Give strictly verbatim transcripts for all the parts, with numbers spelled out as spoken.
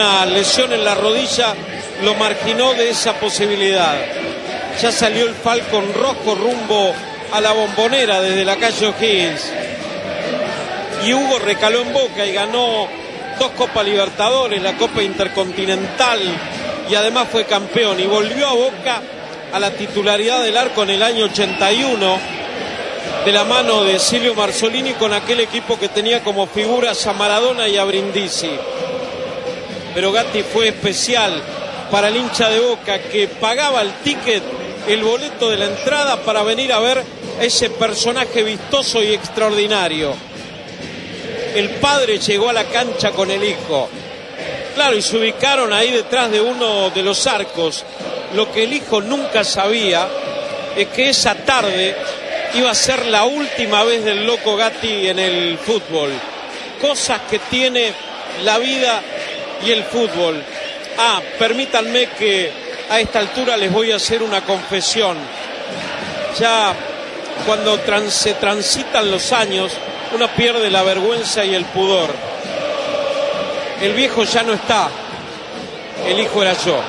Una lesión en la rodilla lo marginó de esa posibilidad. Ya salió el Falcon rojo rumbo a la Bombonera desde la calle O'Higgins. Y Hugo recaló en Boca y ganó dos Copas Libertadores, la Copa Intercontinental, y además fue campeón. Y volvió a Boca a la titularidad del arco en el año ochenta y uno, de la mano de Silvio Marzolini, con aquel equipo que tenía como figuras a Maradona y a Brindisi. Pero Gatti fue especial para el hincha de Boca, que pagaba el ticket, el boleto de la entrada, para venir a ver a ese personaje vistoso y extraordinario. El padre llegó a la cancha con el hijo. Claro, y se ubicaron ahí detrás de uno de los arcos. Lo que el hijo nunca sabía es que esa tarde iba a ser la última vez del Loco Gatti en el fútbol. Cosas que tiene la vida y el fútbol. Ah, permítanme que a esta altura les voy a hacer una confesión. Ya cuando trans, se transitan los años, uno pierde la vergüenza y el pudor. El viejo ya no está, el hijo era yo.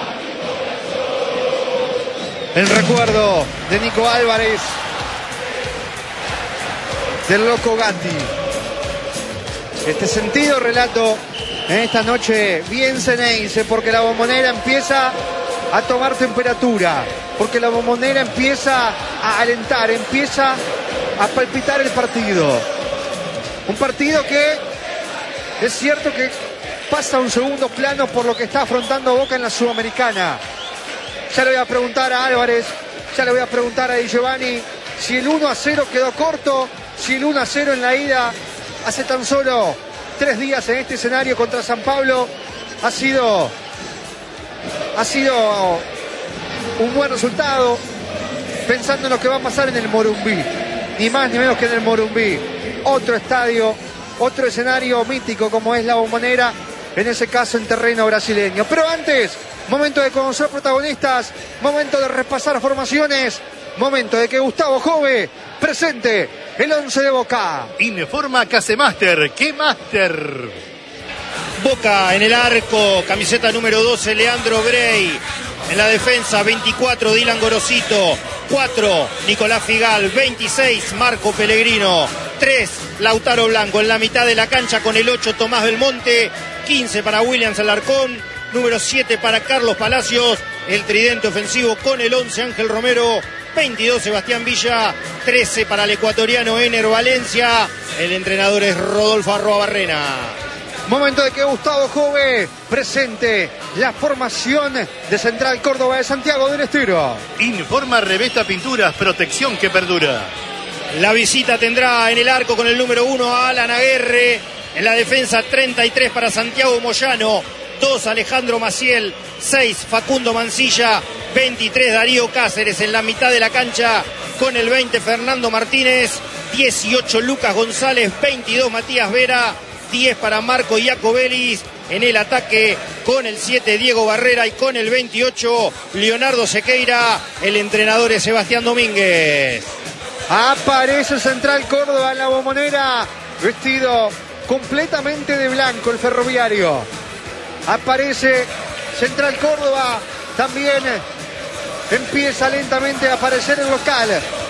El recuerdo de Nico Álvarez, del Loco Gatti. Este sentido relato en esta noche bien ceneice, porque la Bombonera empieza a tomar temperatura, porque la Bombonera empieza a alentar, empieza a palpitar el partido. Un partido que es cierto que pasa a un segundo plano por lo que está afrontando Boca en la Sudamericana. Ya le voy a preguntar a Álvarez, ya le voy a preguntar a Di Giovanni si el uno a cero quedó corto, si el uno a cero en la ida hace tan solo tres días en este escenario contra San Pablo ha sido, ha sido un buen resultado, pensando en lo que va a pasar en el Morumbí, ni más ni menos que en el Morumbí, otro estadio, otro escenario mítico como es la Bombonera, en ese caso en terreno brasileño. Pero antes, momento de conocer protagonistas, momento de repasar formaciones, momento de que Gustavo Jove presente el once de Boca. Informa Casemaster, ¿qué Master? Boca en el arco, camiseta número doce, Leandro Brey. En la defensa, veinticuatro, Dylan Gorosito. cuatro, Nicolás Figal. veintiséis, Marco Pellegrino. tres, Lautaro Blanco. En la mitad de la cancha con el ocho, Tomás Belmonte. quince para Williams Alarcón. Número siete para Carlos Palacios. El tridente ofensivo con el once, Ángel Romero. veintidós, Sebastián Villa. trece para el ecuatoriano Ener Valencia. El entrenador es Rodolfo Arrobarrena. Momento de que Gustavo Jove presente la formación de Central Córdoba de Santiago del Estero. Informa Revesta Pinturas, protección que perdura. La visita tendrá en el arco con el número uno a Alan Aguerre. En la defensa, treinta y tres para Santiago Moyano. dos, Alejandro Maciel. seis, Facundo Mancilla. veintitrés, Darío Cáceres. En la mitad de la cancha con el veinte, Fernando Martínez. dieciocho, Lucas González. veintidós, Matías Vera. diez para Marco Iacobelis. En el ataque con el siete, Diego Barrera. Y con el veintiocho, Leonardo Sequeira. El entrenador es Sebastián Domínguez. Aparece Central Córdoba en la Bombonera, vestido completamente de blanco el Ferroviario. Aparece Central Córdoba, también empieza lentamente a aparecer el local.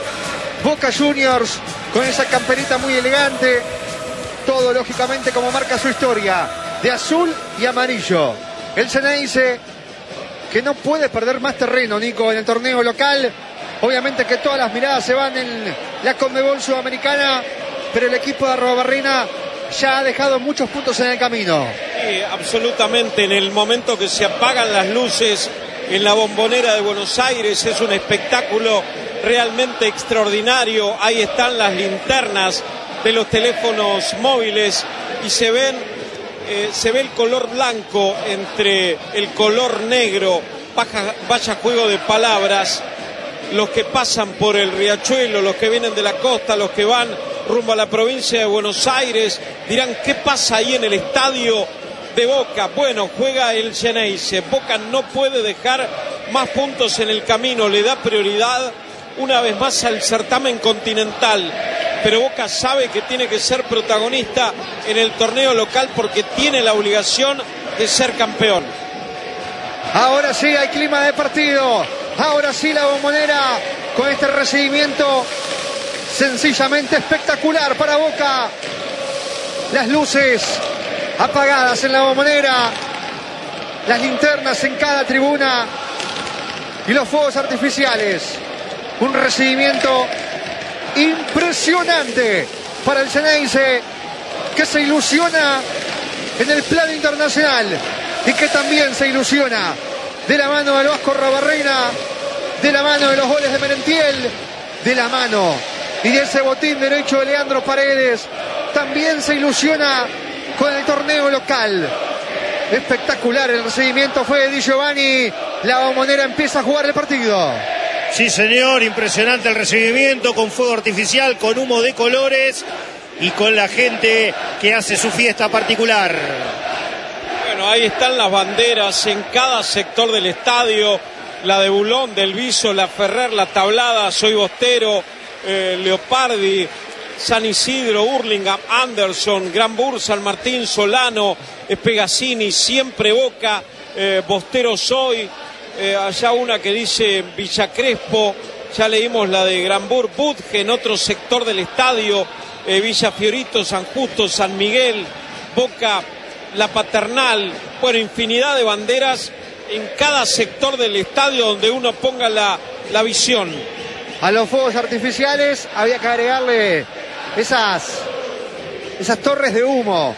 Boca Juniors con esa camperita muy elegante. Todo lógicamente como marca su historia, de azul y amarillo. El Ceneice, que no puede perder más terreno, Nico, en el torneo local. Obviamente que todas las miradas se van en la Conmebol Sudamericana, pero el equipo de Arrobarrena ya ha dejado muchos puntos en el camino. Sí, absolutamente. En el momento que se apagan las luces en la Bombonera de Buenos Aires, es un espectáculo realmente extraordinario. Ahí están las linternas de los teléfonos móviles y se ven eh, se ve el color blanco entre el color negro. Vaya, vaya juego de palabras. Los que pasan por el riachuelo, los que vienen de la costa, los que van rumbo a la provincia de Buenos Aires, dirán: ¿qué pasa ahí en el estadio de Boca? Bueno, juega el Ceneice. Boca no puede dejar más puntos en el camino, le da prioridad una vez más al certamen continental, pero Boca sabe que tiene que ser protagonista en el torneo local porque tiene la obligación de ser campeón. Ahora sí hay clima de partido. Ahora sí la Bombonera con este recibimiento sencillamente espectacular para Boca. Las luces apagadas en la Bombonera, las linternas en cada tribuna y los fuegos artificiales. Un recibimiento impresionante para el Xeneize, que se ilusiona en el plano internacional y que también se ilusiona de la mano del Vasco Rabarrena, de la mano de los goles de Merentiel, de la mano y de ese botín derecho de Leandro Paredes. También se ilusiona con el torneo local. Espectacular el recibimiento fue de Di Giovanni. La Bombonera empieza a jugar el partido. Sí, señor, impresionante el recibimiento, con fuego artificial, con humo de colores y con la gente que hace su fiesta particular. Bueno, ahí están las banderas en cada sector del estadio. La de Bulón, del Viso, la Ferrer, la Tablada, Soy Bostero, eh, Leopardi, San Isidro, Hurlingham, Anderson, Gran Bur, San Martín, Solano, Espegazzini, Siempre Boca, eh, Bostero Soy. Eh, allá una que dice Villa Crespo, ya leímos la de Granbur, Budge en otro sector del estadio, eh, Villa Fiorito, San Justo, San Miguel, Boca, La Paternal, bueno, infinidad de banderas en cada sector del estadio donde uno ponga la, la visión. A los fuegos artificiales había que agregarle esas, esas torres de humo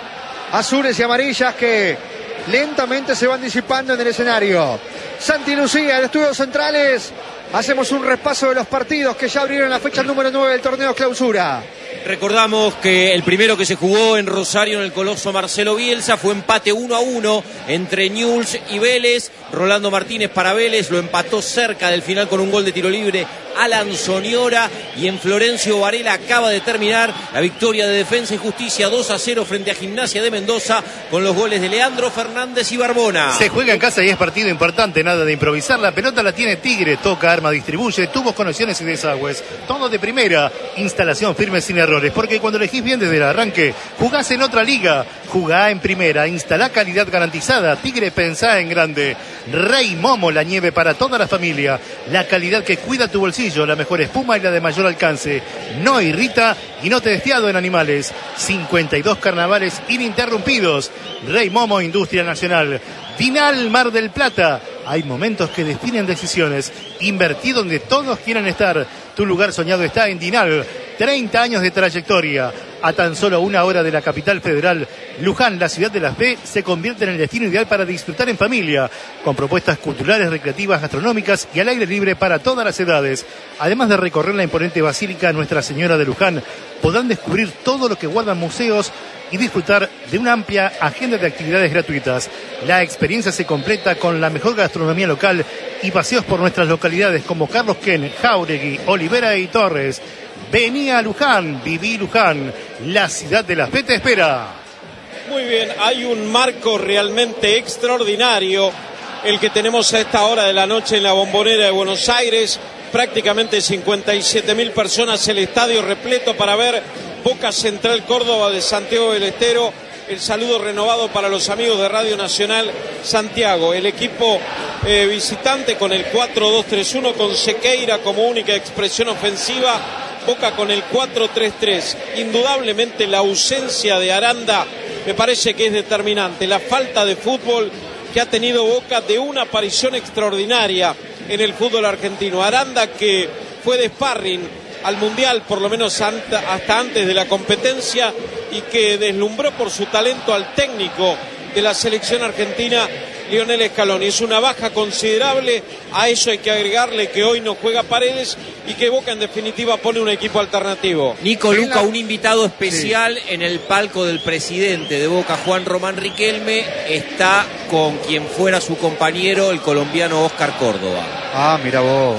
azules y amarillas que lentamente se van disipando en el escenario. Santi Lucía, en Estudios Centrales, hacemos un repaso de los partidos que ya abrieron la fecha número nueve del torneo Clausura. Recordamos que el primero que se jugó en Rosario en el Coloso Marcelo Bielsa fue empate uno a uno entre Newell's y Vélez. Rolando Martínez para Vélez lo empató cerca del final con un gol de tiro libre Alan Soñora, y en Florencio Varela acaba de terminar la victoria de Defensa y Justicia dos a cero frente a Gimnasia de Mendoza con los goles de Leandro Fernández y Barbona. Se juega en casa y es partido importante, nada de improvisar. La pelota la tiene Tigre, toca, arma, distribuye, tubos, conexiones y desagües. Todo de primera, instalación firme sin errores, porque cuando elegís bien desde el arranque, jugás en otra liga. Jugá en primera, instalá calidad garantizada. Tigre, pensá en grande. Rey Momo, la nieve para toda la familia. La calidad que cuida tu bolsillo, la mejor espuma y la de mayor alcance. No irrita y no te despiado en animales. cincuenta y dos carnavales ininterrumpidos. Rey Momo, Industria Nacional. Dinal, Mar del Plata. Hay momentos que definen decisiones. Invertí donde todos quieran estar. Tu lugar soñado está en Dinal. treinta años de trayectoria. A tan solo una hora de la capital federal, Luján, la ciudad de las B, se convierte en el destino ideal para disfrutar en familia, con propuestas culturales, recreativas, gastronómicas y al aire libre para todas las edades. Además de recorrer la imponente Basílica Nuestra Señora de Luján, podrán descubrir todo lo que guardan museos y disfrutar de una amplia agenda de actividades gratuitas. La experiencia se completa con la mejor gastronomía local y paseos por nuestras localidades como Carlos Ken, Jáuregui, Olivera y Torres. Vení a Luján, viví Luján, la ciudad de las B te espera. Muy bien, hay un marco realmente extraordinario, el que tenemos a esta hora de la noche en la Bombonera de Buenos Aires. Prácticamente cincuenta y siete mil personas, el estadio repleto para ver Boca Central Córdoba de Santiago del Estero. El saludo renovado para los amigos de Radio Nacional Santiago. El equipo eh, visitante con el cuatro dos tres uno, con Sequeira como única expresión ofensiva. Boca con el cuatro tres tres. Indudablemente la ausencia de Aranda me parece que es determinante. La falta de fútbol que ha tenido Boca, de una aparición extraordinaria en el fútbol argentino. Aranda, que fue de sparring al Mundial, por lo menos hasta antes de la competencia, y que deslumbró por su talento al técnico de la selección argentina, Lionel Scaloni. Es una baja considerable. A eso hay que agregarle que hoy no juega Paredes y que Boca en definitiva pone un equipo alternativo. Nico Luca, un invitado especial sí. En el palco del presidente de Boca, Juan Román Riquelme, está con quien fuera su compañero, el colombiano Oscar Córdoba. Ah, mira vos.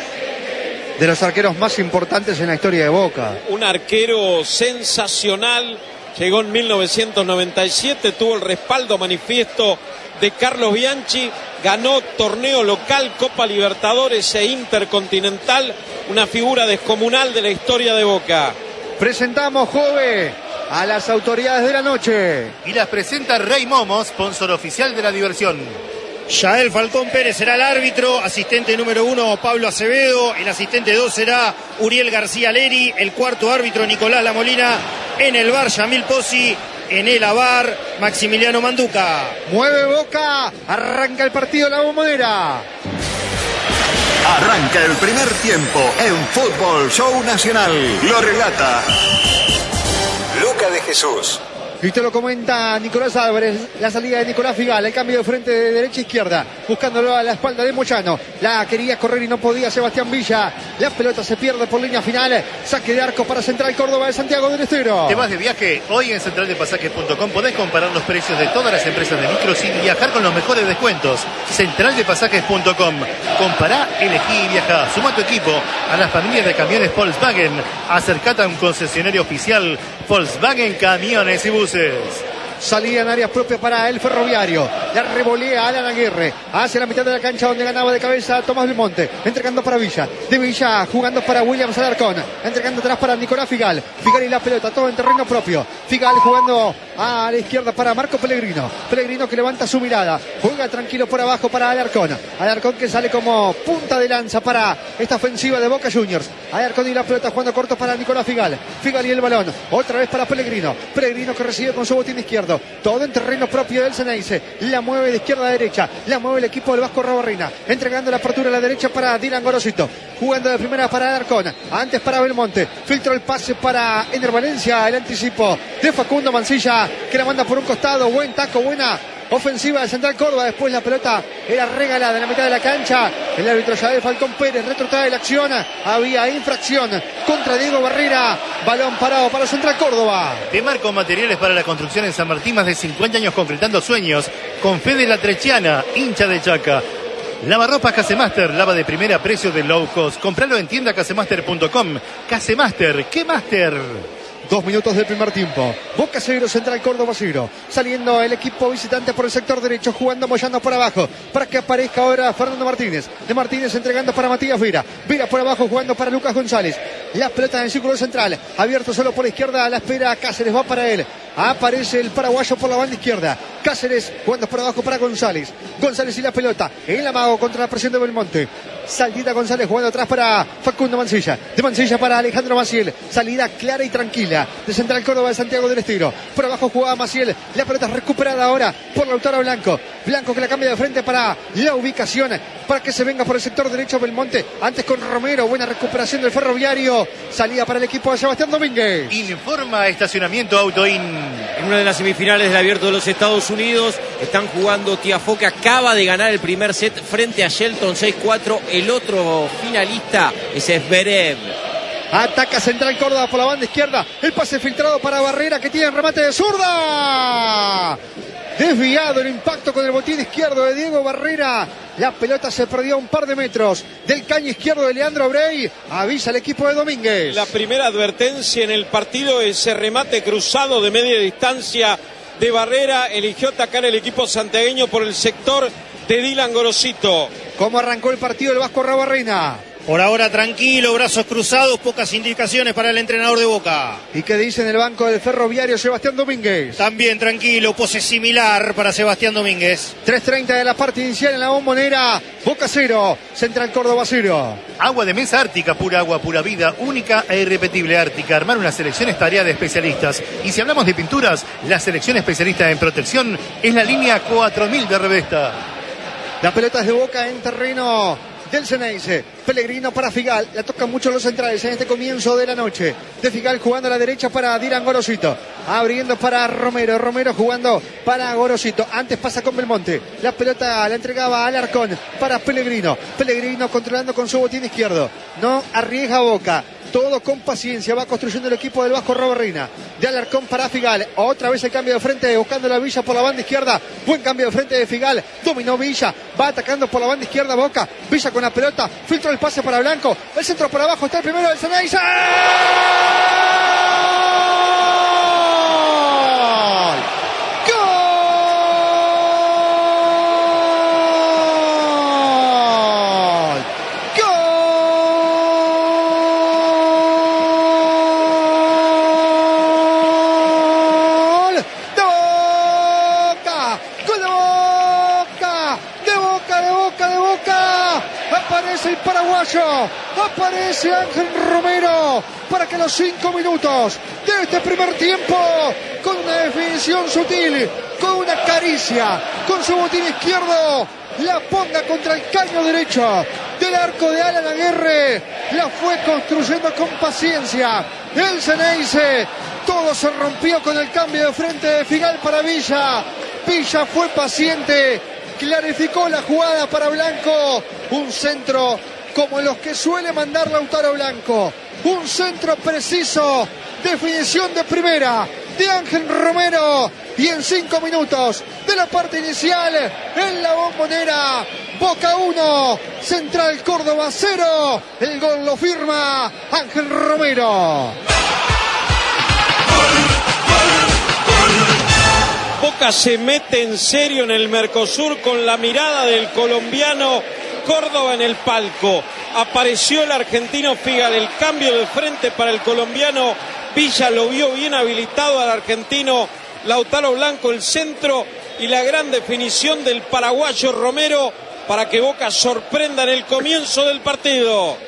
De los arqueros más importantes en la historia de Boca. Un arquero sensacional. Llegó en mil novecientos noventa y siete, tuvo el respaldo manifiesto de Carlos Bianchi, ganó torneo local, Copa Libertadores e Intercontinental, una figura descomunal de la historia de Boca. Presentamos, Jove, a las autoridades de la noche. Y las presenta Rey Momo, sponsor oficial de la diversión. Yael Falcón Pérez será el árbitro, asistente número uno Pablo Acevedo, el asistente dos será Uriel García Leri, el cuarto árbitro Nicolás La Molina, en el bar Yamil Pozzi, en el avar Maximiliano Manduca. Mueve Boca, arranca el partido La Bombonera. Arranca el primer tiempo en Fútbol Show Nacional. Lo relata Luca de Jesús. Y te lo comenta Nicolás Álvarez, la salida de Nicolás Figal, el cambio de frente de derecha a izquierda, buscándolo a la espalda de Moyano. La quería correr y no podía Sebastián Villa. La pelota se pierde por línea final. Saque de arco para Central Córdoba de Santiago del Estero. ¿Te vas de viaje? Hoy en central de pasajes punto com podés comparar los precios de todas las empresas de micros y viajar con los mejores descuentos. central de pasajes punto com. Compará, elegí y viajá. Suma tu equipo a las familias de camiones Volkswagen. Acercate a un concesionario oficial Volkswagen Camiones y Buses. Salía en área propia para el Ferroviario. La revolea Alan Aguirre hacia la mitad de la cancha, donde ganaba de cabeza Tomás Belmonte, entregando para Villa. De Villa jugando para Williams Alarcón, entregando atrás para Nicolás Figal. Figal y la pelota, todo en terreno propio. Figal jugando a la izquierda para Marco Pellegrino. Pellegrino que levanta su mirada, juega tranquilo por abajo para Alarcón. Alarcón que sale como punta de lanza para esta ofensiva de Boca Juniors. Alarcón y la pelota jugando corto para Nicolás Figal. Figal y el balón, otra vez para Pellegrino. Pellegrino que recibe con su botín izquierdo. Todo en terreno propio del Ceneice. La mueve de izquierda a derecha. La mueve el equipo del Vasco Rabarrena. Entregando la apertura a la derecha para Dylan Gorosito. Jugando de primera para Alarcón. Antes para Belmonte. Filtró el pase para Ener Valencia. El anticipo de Facundo Mancilla, que la manda por un costado. Buen taco, buena ofensiva de Central Córdoba. Después la pelota era regalada en la mitad de la cancha. El árbitro Yael Falcón Pérez retrotrae la acción. Había infracción contra Diego Barrera. Balón parado para Central Córdoba. Te marco materiales para la construcción en San Martín. Más de cincuenta años concretando sueños. Con Fede La Trechiana, hincha de Chaca. Lavarropas Casemaster, lava de primera, precio de low cost. Compralo en tienda casemaster punto com. Casemaster, ¿qué master? Dos minutos del primer tiempo. Boca cero, Central Córdoba cero. Saliendo el equipo visitante por el sector derecho, jugando Moyano por abajo, para que aparezca ahora Fernando Martínez. De Martínez entregando para Matías Vera. Vera por abajo jugando para Lucas González. La pelota en el círculo central, abierto solo por la izquierda, a la espera Cáceres, va para él. Aparece el paraguayo por la banda izquierda. Cáceres jugando por abajo para González. González y la pelota. El amago contra la presión de Belmonte. Salida González jugando atrás para Facundo Mancilla. De Mancilla para Alejandro Maciel. Salida clara y tranquila de Central Córdoba de Santiago del Estero. Por abajo jugaba Maciel. La pelota recuperada ahora por Lautaro Blanco. Blanco que la cambia de frente para la ubicación, para que se venga por el sector derecho Belmonte. Antes con Romero. Buena recuperación del Ferroviario. Salida para el equipo de Sebastián Domínguez. Informa Estacionamiento Autoin. En una de las semifinales del Abierto de los Estados Unidos están jugando Tiafoe, que acaba de ganar el primer set frente a Shelton seis cuatro. El otro finalista es Zverev. Ataca Central Córdoba por la banda izquierda. El pase filtrado para Barrera, que tiene el remate de zurda. Desviado el impacto con el botín izquierdo de Diego Barrera. La pelota se perdió a un par de metros del caño izquierdo de Leandro Brey. Avisa el equipo de Domínguez. La primera advertencia en el partido, ese remate cruzado de media distancia de Barrera. Eligió atacar el equipo santiagueño por el sector de Dylan Gorosito. ¿Cómo arrancó el partido el Vasco Rabarrena? Por ahora tranquilo, brazos cruzados, pocas indicaciones para el entrenador de Boca. ¿Y qué dice en el banco del Ferroviario Sebastián Domínguez? También tranquilo, pose similar para Sebastián Domínguez. tres treinta de la parte inicial en la Bombonera. Boca cero, Central Córdoba cero. Agua de mesa Ártica, pura agua, pura vida, única e irrepetible Ártica. Armar una selección es tarea de especialistas. Y si hablamos de pinturas, la selección especialista en protección es la línea cuatro mil de Revesta. La pelota es de Boca en terreno del Ceneice. Pellegrino para Figal. La tocan mucho los centrales en este comienzo de la noche. De Figal jugando a la derecha para Dylan Gorosito. Abriendo para Romero. Romero jugando para Gorosito. Antes pasa con Belmonte. La pelota la entregaba a Alarcón para Pellegrino. Pellegrino controlando con su botín izquierdo. No arriesga Boca. Todo con paciencia va construyendo el equipo del Vasco Rabarrena. De Alarcón para Figal. Otra vez el cambio de frente buscando la Villa por la banda izquierda. Buen cambio de frente de Figal. Dominó Villa. Va atacando por la banda izquierda Boca. Villa con la pelota. Filtró el pase para Blanco. El centro por abajo. Está el primero del Ceneice. Boca. Aparece el paraguayo. Aparece Ángel Romero para que los cinco minutos de este primer tiempo, con una definición sutil, con una caricia, con su botín izquierdo, la ponga contra el caño derecho del arco de Alan Aguirre. La fue construyendo con paciencia el Ceneice. Todo se rompió con el cambio de frente de Figal para Villa. Villa fue paciente, clarificó la jugada para Blanco. Un centro como los que suele mandar Lautaro Blanco. Un centro preciso, definición de primera de Ángel Romero. Y en cinco minutos de la parte inicial, en la Bombonera, Boca uno, Central Córdoba cero. El gol lo firma Ángel Romero. Boca se mete en serio en el Mercosur con la mirada del colombiano Córdoba en el palco. Apareció el argentino Figal, el cambio de frente para el colombiano Villa, lo vio bien habilitado al argentino Lautaro Blanco, el centro y la gran definición del paraguayo Romero para que Boca sorprenda en el comienzo del partido.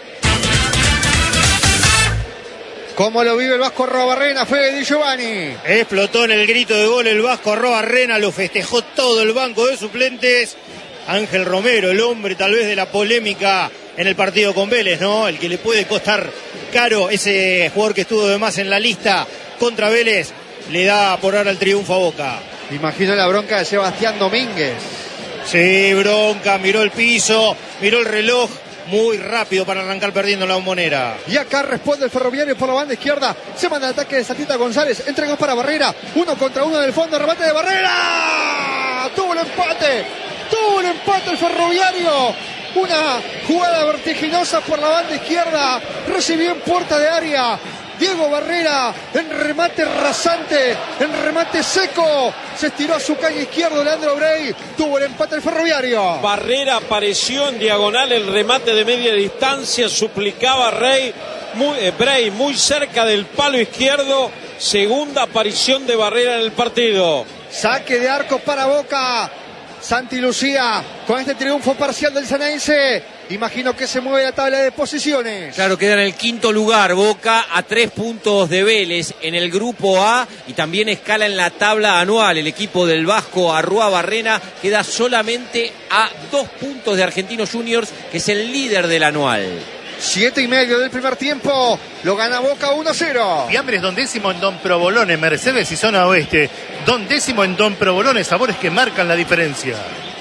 ¿Cómo lo vive el Vasco Arrobarrena, Fede Di Giovanni? Explotó en el grito de gol el Vasco Arrobarrena, lo festejó todo el banco de suplentes. Ángel Romero, el hombre tal vez de la polémica en el partido con Vélez, ¿no? El que le puede costar caro, ese jugador que estuvo de más en la lista contra Vélez, le da por ahora el triunfo a Boca. Imagino la bronca de Sebastián Domínguez. Sí, bronca, miró el piso, miró el reloj. Muy rápido para arrancar perdiendo la Bombonera. Y acá responde el Ferroviario por la banda izquierda. Se manda el ataque de Satita González. Entregó para Barrera. Uno contra uno del fondo. Remate de Barrera. Tuvo el empate. Tuvo el empate el Ferroviario. Una jugada vertiginosa por la banda izquierda. Recibió en puerta de área Diego Barrera en remate rasante, en remate seco. Se estiró a su calle izquierdo Leandro Brey. Tuvo el empate el Ferroviario. Barrera apareció en diagonal, el remate de media distancia. Suplicaba Rey, muy, eh, Brey muy cerca del palo izquierdo. Segunda aparición de Barrera en el partido. Saque de arco para Boca. Santi Lucía con este triunfo parcial del Ceneice. Imagino que se mueve la tabla de posiciones. Claro, queda en el quinto lugar Boca a tres puntos de Vélez en el grupo A y también escala en la tabla anual. El equipo del Vasco Arruabarrena queda solamente a dos puntos de Argentinos Juniors, que es el líder del anual. Siete y medio del primer tiempo. Lo gana Boca uno a cero. Fiambres Don Décimo en Don Provolone, Mercedes y Zona Oeste. Don Décimo en Don Provolone, sabores que marcan la diferencia.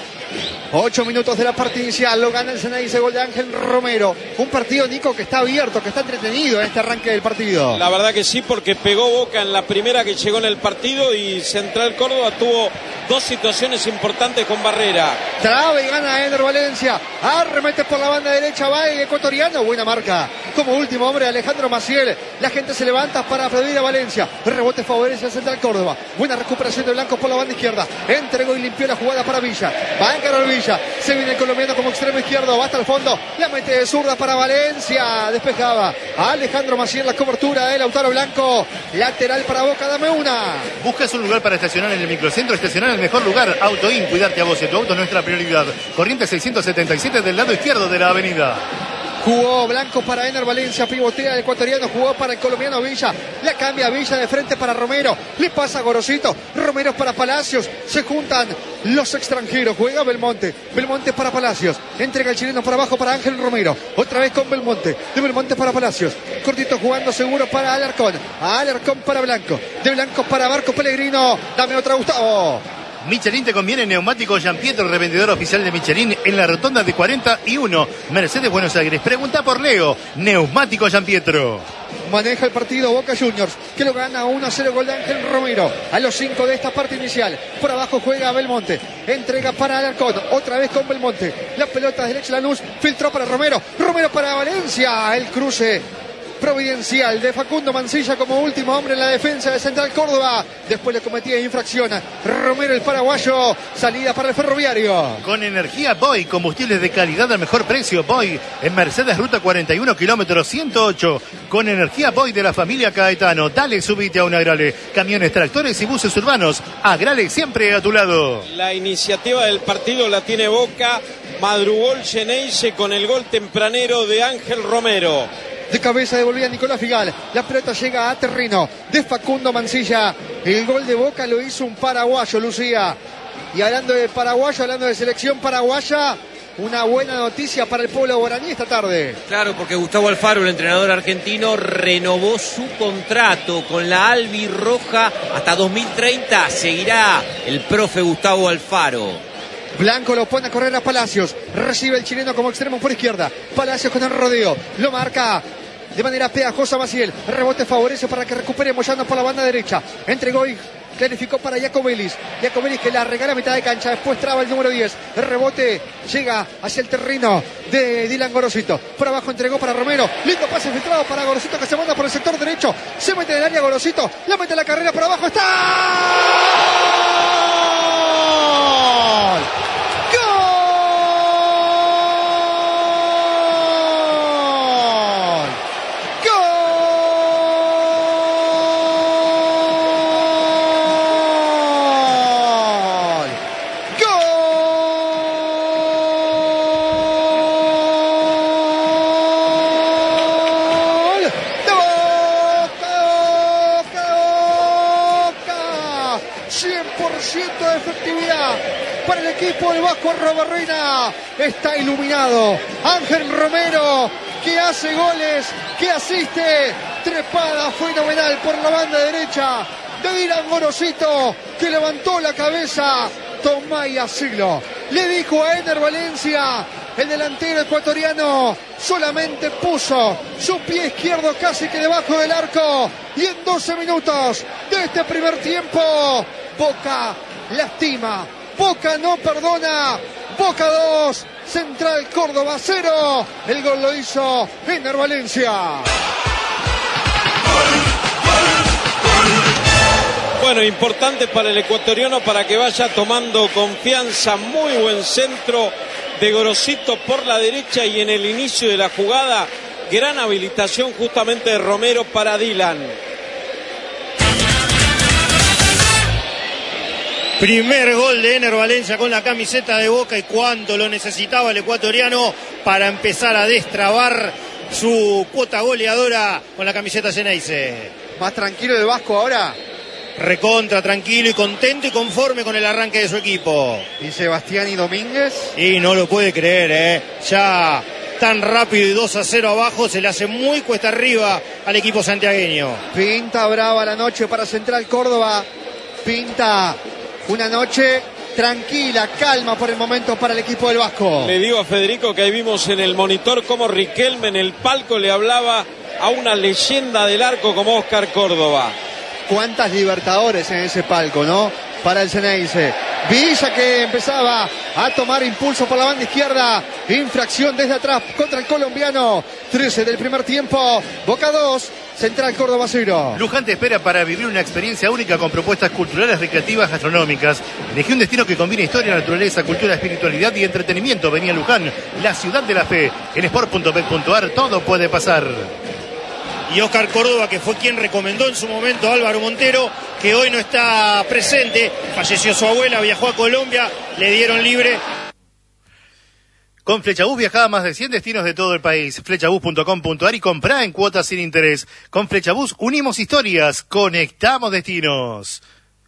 Ocho minutos de la parte inicial, lo gana el Ceneice, gol de Ángel Romero. Un partido, Nico, que está abierto, que está entretenido en este arranque del partido. La verdad que sí, porque pegó Boca en la primera que llegó en el partido y Central Córdoba tuvo dos situaciones importantes con Barrera. Traba y gana Ender Valencia. Arremete por la banda derecha, va el ecuatoriano. Buena marca. Como último hombre, Alejandro Maciel. La gente se levanta para aplaudir a Valencia. Rebote favorece a Central Córdoba. Buena recuperación de Blanco por la banda izquierda. Entregó y limpió la jugada para Villa. Va a encarar Villa. Se viene el colombiano como extremo izquierdo. Va hasta el fondo. La mete de zurda para Valencia. Despejaba Alejandro Maciel. La cobertura de Lautaro Blanco. Lateral para Boca. Dame una. ¿Buscas un lugar para estacionar en el microcentro? Estacionar en el mejor lugar. Autoin, cuidarte a vos y tu auto es nuestra prioridad. Corrientes seiscientos setenta y siete del lado izquierdo de la avenida. Jugó Blanco para Ener Valencia, pivotea el ecuatoriano, jugó para el colombiano Villa, la cambia Villa de frente para Romero, le pasa a Gorosito, Romero para Palacios, se juntan los extranjeros, juega Belmonte, Belmonte para Palacios, entrega el chileno para abajo para Ángel Romero, otra vez con Belmonte, de Belmonte para Palacios, cortito jugando seguro para Alarcón, Alarcón para Blanco, de Blanco para Marco Pellegrino, dame otra Gustavo. Michelin te conviene neumático Gianpietro, revendedor oficial de Michelin en la rotonda de cuarenta y uno, Mercedes Buenos Aires. Pregunta por Leo, neumático Gianpietro. Maneja el partido Boca Juniors, que lo gana uno a cero, gol de Ángel Romero. A los cinco de esta parte inicial. Por abajo juega Belmonte. Entrega para Alarcón. Otra vez con Belmonte. La pelota derecha Lanús. Filtró para Romero. Romero para Valencia. El cruce providencial de Facundo Mancilla como último hombre en la defensa de Central Córdoba. Después le cometía infracción Romero, el paraguayo. Salida para el Ferroviario. Con energía Boy, combustibles de calidad al mejor precio. Boy en Mercedes Ruta cuarenta y uno, kilómetro ciento ocho. Con energía Boy de la familia Caetano. Dale, subite a un Agrale. Camiones, tractores y buses urbanos. Agrale siempre a tu lado. La iniciativa del partido la tiene Boca. Madrugó el Xeneize con el gol tempranero de Ángel Romero. De cabeza devolvía Nicolás Figal. La pelota llega a terreno de Facundo Mancilla. El gol de Boca lo hizo un paraguayo, Lucía. Y hablando de paraguayo, hablando de selección paraguaya, una buena noticia para el pueblo guaraní esta tarde. Claro, porque Gustavo Alfaro, el entrenador argentino, renovó su contrato con la albirroja hasta dos mil treinta. Seguirá el profe Gustavo Alfaro. Blanco lo pone a correr a Palacios. Recibe el chileno como extremo por izquierda. Palacios con el rodeo. Lo marca de manera pegajosa Maciel. Rebote favorece para que recupere Moyano por la banda derecha. Entregó y clarificó para Jacobelis. Jacobelis que la regala a mitad de cancha. Después traba el número diez. El rebote llega hacia el terreno de Dylan Gorosito. Por abajo entregó para Romero. Lindo pase filtrado para Gorosito que se manda por el sector derecho. Se mete en el área Gorosito. La mete la carrera por abajo. ¡Está! Para el equipo del Vasco Arrobarrena está iluminado. Ángel Romero que hace goles, que asiste, trepada fenomenal por la banda derecha de Dylan Gorosito que levantó la cabeza. Tomaya Siglo le dijo a Ener Valencia, el delantero ecuatoriano solamente puso su pie izquierdo casi que debajo del arco y en doce minutos de este primer tiempo Boca lastima, Boca no perdona. Boca dos, Central Córdoba cero. El gol lo hizo Ener Valencia. Bueno, importante para el ecuatoriano para que vaya tomando confianza. Muy buen centro de Gorosito por la derecha y en el inicio de la jugada, gran habilitación justamente de Romero para Dylan. Primer gol de Ener Valencia con la camiseta de Boca y cuánto lo necesitaba el ecuatoriano para empezar a destrabar su cuota goleadora con la camiseta Xeneize. Más tranquilo el Vasco ahora. Recontra, tranquilo y contento y conforme con el arranque de su equipo. Y Sebastián y Domínguez. Y no lo puede creer, ¿eh? Ya tan rápido y dos a cero abajo se le hace muy cuesta arriba al equipo santiagueño. Pinta brava la noche para Central Córdoba. Pinta una noche tranquila, calma por el momento para el equipo del Vasco. Le digo a Federico que ahí vimos en el monitor cómo Riquelme en el palco le hablaba a una leyenda del arco como Oscar Córdoba. Cuántas Libertadores en ese palco, ¿no? Para el Xeneize. Villa que empezaba a tomar impulso por la banda izquierda. Infracción desde atrás contra el colombiano. trece del primer tiempo. Boca dos. Central Córdoba cero. Luján te espera para vivir una experiencia única con propuestas culturales, recreativas, gastronómicas. Elegí un destino que combine historia, naturaleza, cultura, espiritualidad y entretenimiento. Vení a Luján, la ciudad de la fe. En sport punto bet punto ar todo puede pasar. Y Oscar Córdoba, que fue quien recomendó en su momento a Álvaro Montero, que hoy no está presente, falleció su abuela, viajó a Colombia, le dieron libre. Con Flechabús viajá a más de cien destinos de todo el país. Flechabús punto com punto ar y comprá en cuotas sin interés. Con Flechabús unimos historias, conectamos destinos.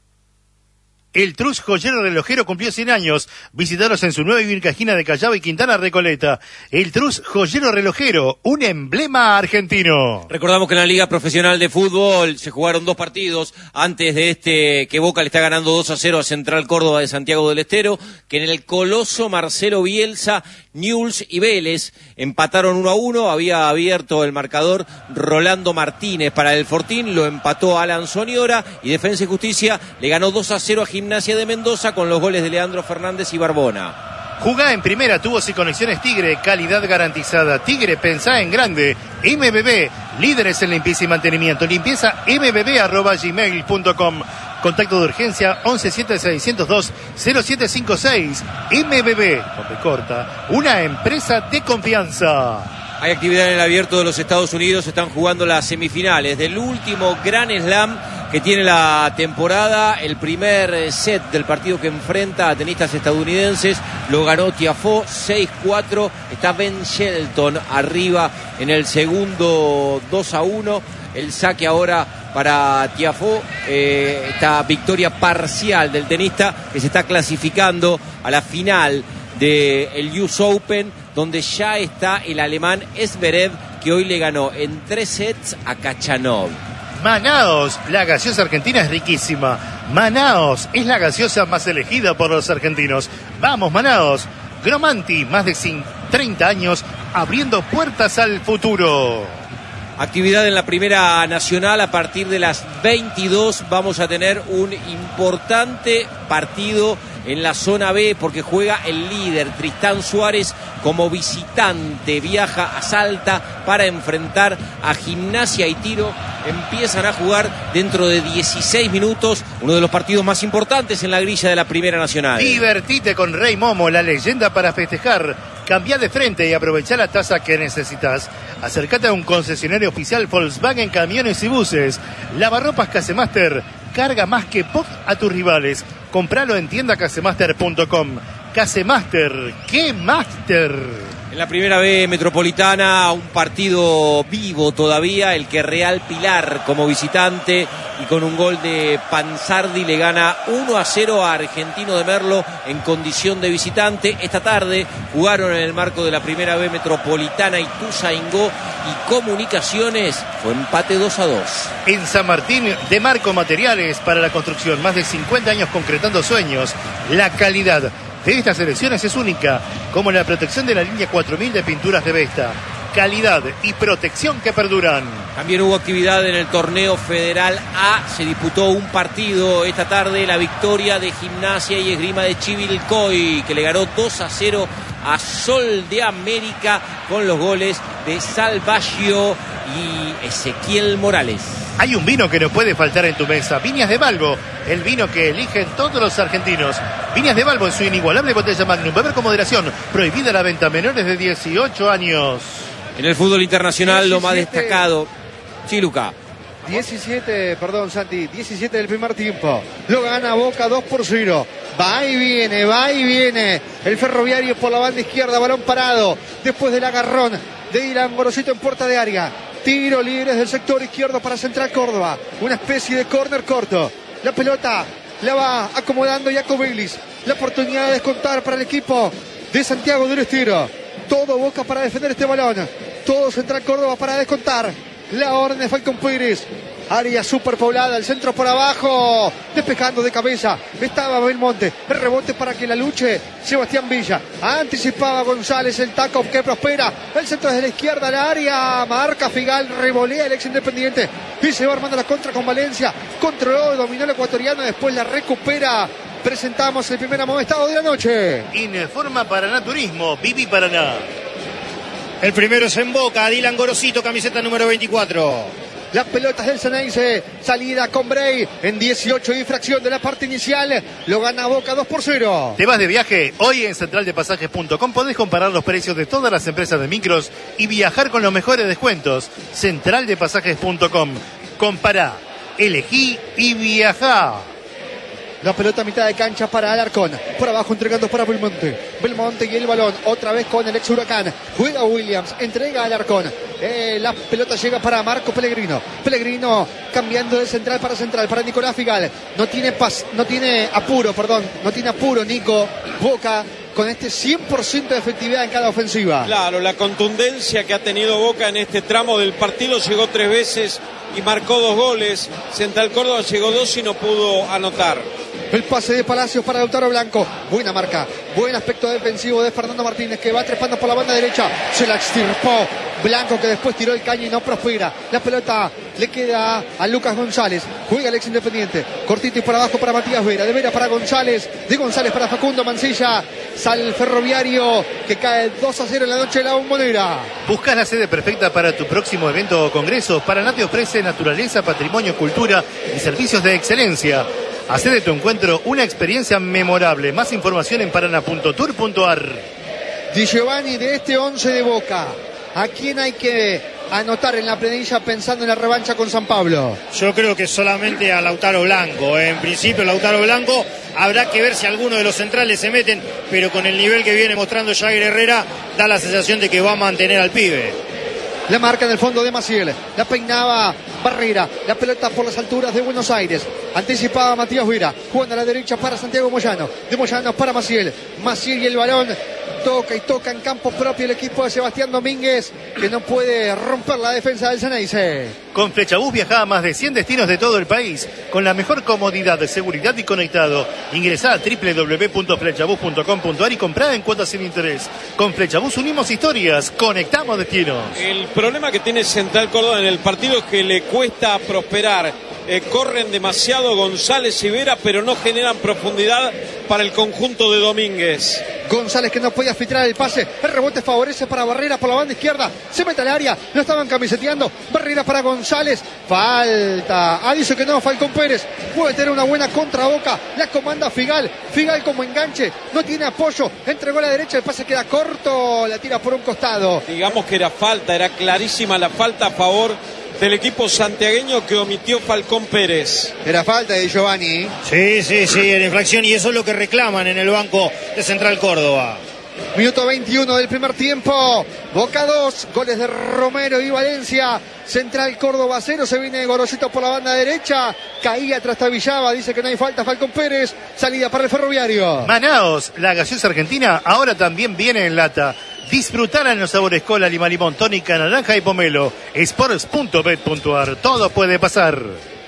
El Trus Joyero Relojero cumplió cien años. Visítalos en su nueva y única esquina de Callao y Quintana Recoleta. El Trus Joyero Relojero, un emblema argentino. Recordamos que en la Liga Profesional de Fútbol se jugaron dos partidos antes de este que Boca le está ganando dos a cero a Central Córdoba de Santiago del Estero, que en el Coloso Marcelo Bielsa, Newell's y Vélez empataron uno a uno. Había abierto el marcador Rolando Martínez para el Fortín, lo empató Alan Soniora y Defensa y Justicia le ganó dos a cero a Gimnasia de Mendoza con los goles de Leandro Fernández y Barbona. Jugá en primera, tubos y conexiones Tigre, calidad garantizada. Tigre, pensá en grande. M B B, líderes en limpieza y mantenimiento. Limpieza m b b arroba gmail punto com. Contacto de urgencia once siete seiscientos dos cero siete cinco seis. M B B, con P corta, una empresa de confianza. Hay actividad en el abierto de los Estados Unidos, están jugando las semifinales del último Grand Slam que tiene la temporada. El primer set del partido que enfrenta a tenistas estadounidenses lo ganó Tiafoe seis cuatro. Está Ben Shelton arriba en el segundo dos a uno. El saque ahora para Tiafoe, eh, esta victoria parcial del tenista que se está clasificando a la final del U S Open, donde ya está el alemán Zverev, que hoy le ganó en tres sets a Khachanov. Manaos, la gaseosa argentina es riquísima. Manaos es la gaseosa más elegida por los argentinos. Vamos, Manaos. Gromanti, más de treinta años abriendo puertas al futuro. Actividad en la Primera Nacional. A partir de las veintidós vamos a tener un importante partido en la zona B, porque juega el líder Tristán Suárez como visitante. Viaja a Salta para enfrentar a Gimnasia y Tiro. Empiezan a jugar dentro de dieciséis minutos, uno de los partidos más importantes en la grilla de la Primera Nacional. Divertite con Rey Momo, la leyenda para festejar. Cambia de frente y aprovecha la tasa que necesitas. Acércate a un concesionario oficial Volkswagen Camiones y Buses. Lavarropas Casemaster. Carga más que pop a tus rivales. Compralo en tienda casemaster punto com. Casemaster, ¡qué máster! En la Primera B Metropolitana, un partido vivo todavía, el que Real Pilar como visitante y con un gol de Panzardi le gana uno a cero a Argentino de Merlo en condición de visitante. Esta tarde jugaron en el marco de la Primera B Metropolitana Ituzaingó y Comunicaciones, fue empate dos a dos. En San Martín, de Marco Materiales para la construcción, más de cincuenta años concretando sueños. La calidad de estas selecciones es única, como la protección de la línea cuatro mil de pinturas de Vesta. Calidad y protección que perduran. También hubo actividad en el torneo Federal A. Se disputó un partido esta tarde, la victoria de Gimnasia y Esgrima de Chivilcoy, que le ganó dos a cero a Sol de América con los goles de Salvaggio y Ezequiel Morales. Hay un vino que no puede faltar en tu mesa. Viñas de Balbo, el vino que eligen todos los argentinos. Viñas de Balbo en su inigualable botella Magnum. Beber con moderación. Prohibida la venta a menores de dieciocho años. En el fútbol internacional diecisiete, lo más destacado. Sí, Luca. diecisiete, perdón, Santi. diecisiete del primer tiempo. Lo gana Boca dos por cero. Va y viene, va y viene. El Ferroviario por la banda izquierda. Balón parado. Después del agarrón de Dylan Gorosito en puerta de área. Tiro libre del sector izquierdo para Central Córdoba. Una especie de córner corto. La pelota la va acomodando Jaco Baylis. La oportunidad de descontar para el equipo de Santiago del Estero. Todo Boca para defender este balón. Todo Central Córdoba para descontar. La orden de Falcón Pérez. Área superpoblada, el centro por abajo, despejando de cabeza, estaba Belmonte, el rebote para que la luche Sebastián Villa, anticipaba González, el taco que prospera, el centro desde la izquierda al área, marca Figal, revolea el ex Independiente y se va armando la contra con Valencia, controló, dominó el ecuatoriano, después la recupera. Presentamos el primer amonestado de la noche. Informa Paraná Turismo, Vivi Paraná. El primero es en Boca, Dylan Gorosito, camiseta número veinticuatro. Las pelotas del Ceneice, salida con Bray en dieciocho y fracción de la parte inicial, lo gana Boca dos por cero. ¿Te vas de viaje? Hoy en central de pasajes punto com podés comparar los precios de todas las empresas de micros y viajar con los mejores descuentos. central de pasajes punto com. Compará, elegí y viajá. La pelota a mitad de cancha para Alarcón. Por abajo entregando para Belmonte. Belmonte y el balón. Otra vez con el ex Huracán. Juega Williams. Entrega a Alarcón. Eh, la pelota llega para Marco Pellegrino. Pellegrino cambiando de central para central. Para Nicolás Figal. No tiene pas, no tiene apuro, perdón. No tiene apuro, Nico. Boca con este cien por ciento de efectividad en cada ofensiva. Claro, la contundencia que ha tenido Boca en este tramo del partido. Llegó tres veces y marcó dos goles. Central Córdoba llegó dos y no pudo anotar. El pase de Palacios para Lautaro Blanco. Buena marca. Buen aspecto defensivo de Fernando Martínez, que va trepando por la banda derecha. Se la extirpó Blanco, que después tiró el caño y no prospera. La pelota le queda a Lucas González. Juega el ex Independiente. Cortito y por abajo para Matías Vera. De Vera para González. De González para Facundo Mancilla. Sale el Ferroviario, que cae dos a cero en la noche de la Bombonera. ¿Buscas la sede perfecta para tu próximo evento o congreso? Paraná te ofrece naturaleza, patrimonio, cultura y servicios de excelencia. Hacé de tu encuentro una experiencia memorable. Más información en paraná punto tour punto ar. Di Giovanni, de este once de Boca, ¿a quién hay que anotar en la planilla pensando en la revancha con San Pablo? Yo creo que solamente a Lautaro Blanco. En principio Lautaro Blanco, habrá que ver si alguno de los centrales se meten, pero con el nivel que viene mostrando Jair Herrera, da la sensación de que va a mantener al pibe. La marca en el fondo de Maciel, la peinaba Barrera, la pelota por las alturas de Buenos Aires, anticipada Matías Vera, jugando a la derecha para Santiago Moyano, de Moyano para Maciel, Maciel y el balón, toca y toca en campo propio el equipo de Sebastián Domínguez, que no puede romper la defensa del Ceneice. Con Flechabús viaja a más de cien destinos de todo el país, con la mejor comodidad de seguridad y conectado. Ingresá a doble u doble u doble u punto flechabús punto com punto a r y comprá en cuotas sin interés. Con Flechabús unimos historias, conectamos destinos. El problema que tiene Central Córdoba en el partido es que le cuesta prosperar. Eh, corren demasiado González y Vera, pero no generan profundidad para el conjunto de Domínguez. González, que no podía filtrar el pase, el rebote favorece para Barrera por la banda izquierda, se mete al área, lo estaban camiseteando, Barrera para González, falta, ah, dice que no, Falcón Pérez, puede tener una buena contra Boca, la comanda Figal, Figal como enganche, no tiene apoyo, entregó a la derecha, el pase queda corto, la tira por un costado. Digamos que era falta, era clarísima la falta a favor del equipo santiagueño que omitió Falcón Pérez. Era falta de Giovanni. Sí, sí, sí, en infracción, y eso es lo que reclaman en el banco de Central Córdoba. Minuto veintiuno del primer tiempo. Boca dos, goles de Romero y Valencia. Central Córdoba cero, se viene Gorosito por la banda derecha. Caía tras Tabillaba, dice que no hay falta Falcón Pérez. Salida para el Ferroviario. Manaos, la gaseosa argentina, ahora también viene en lata. Disfrutar en los sabores cola, lima, limón, tónica, naranja y pomelo. Sports punto bet punto a r. Todo puede pasar.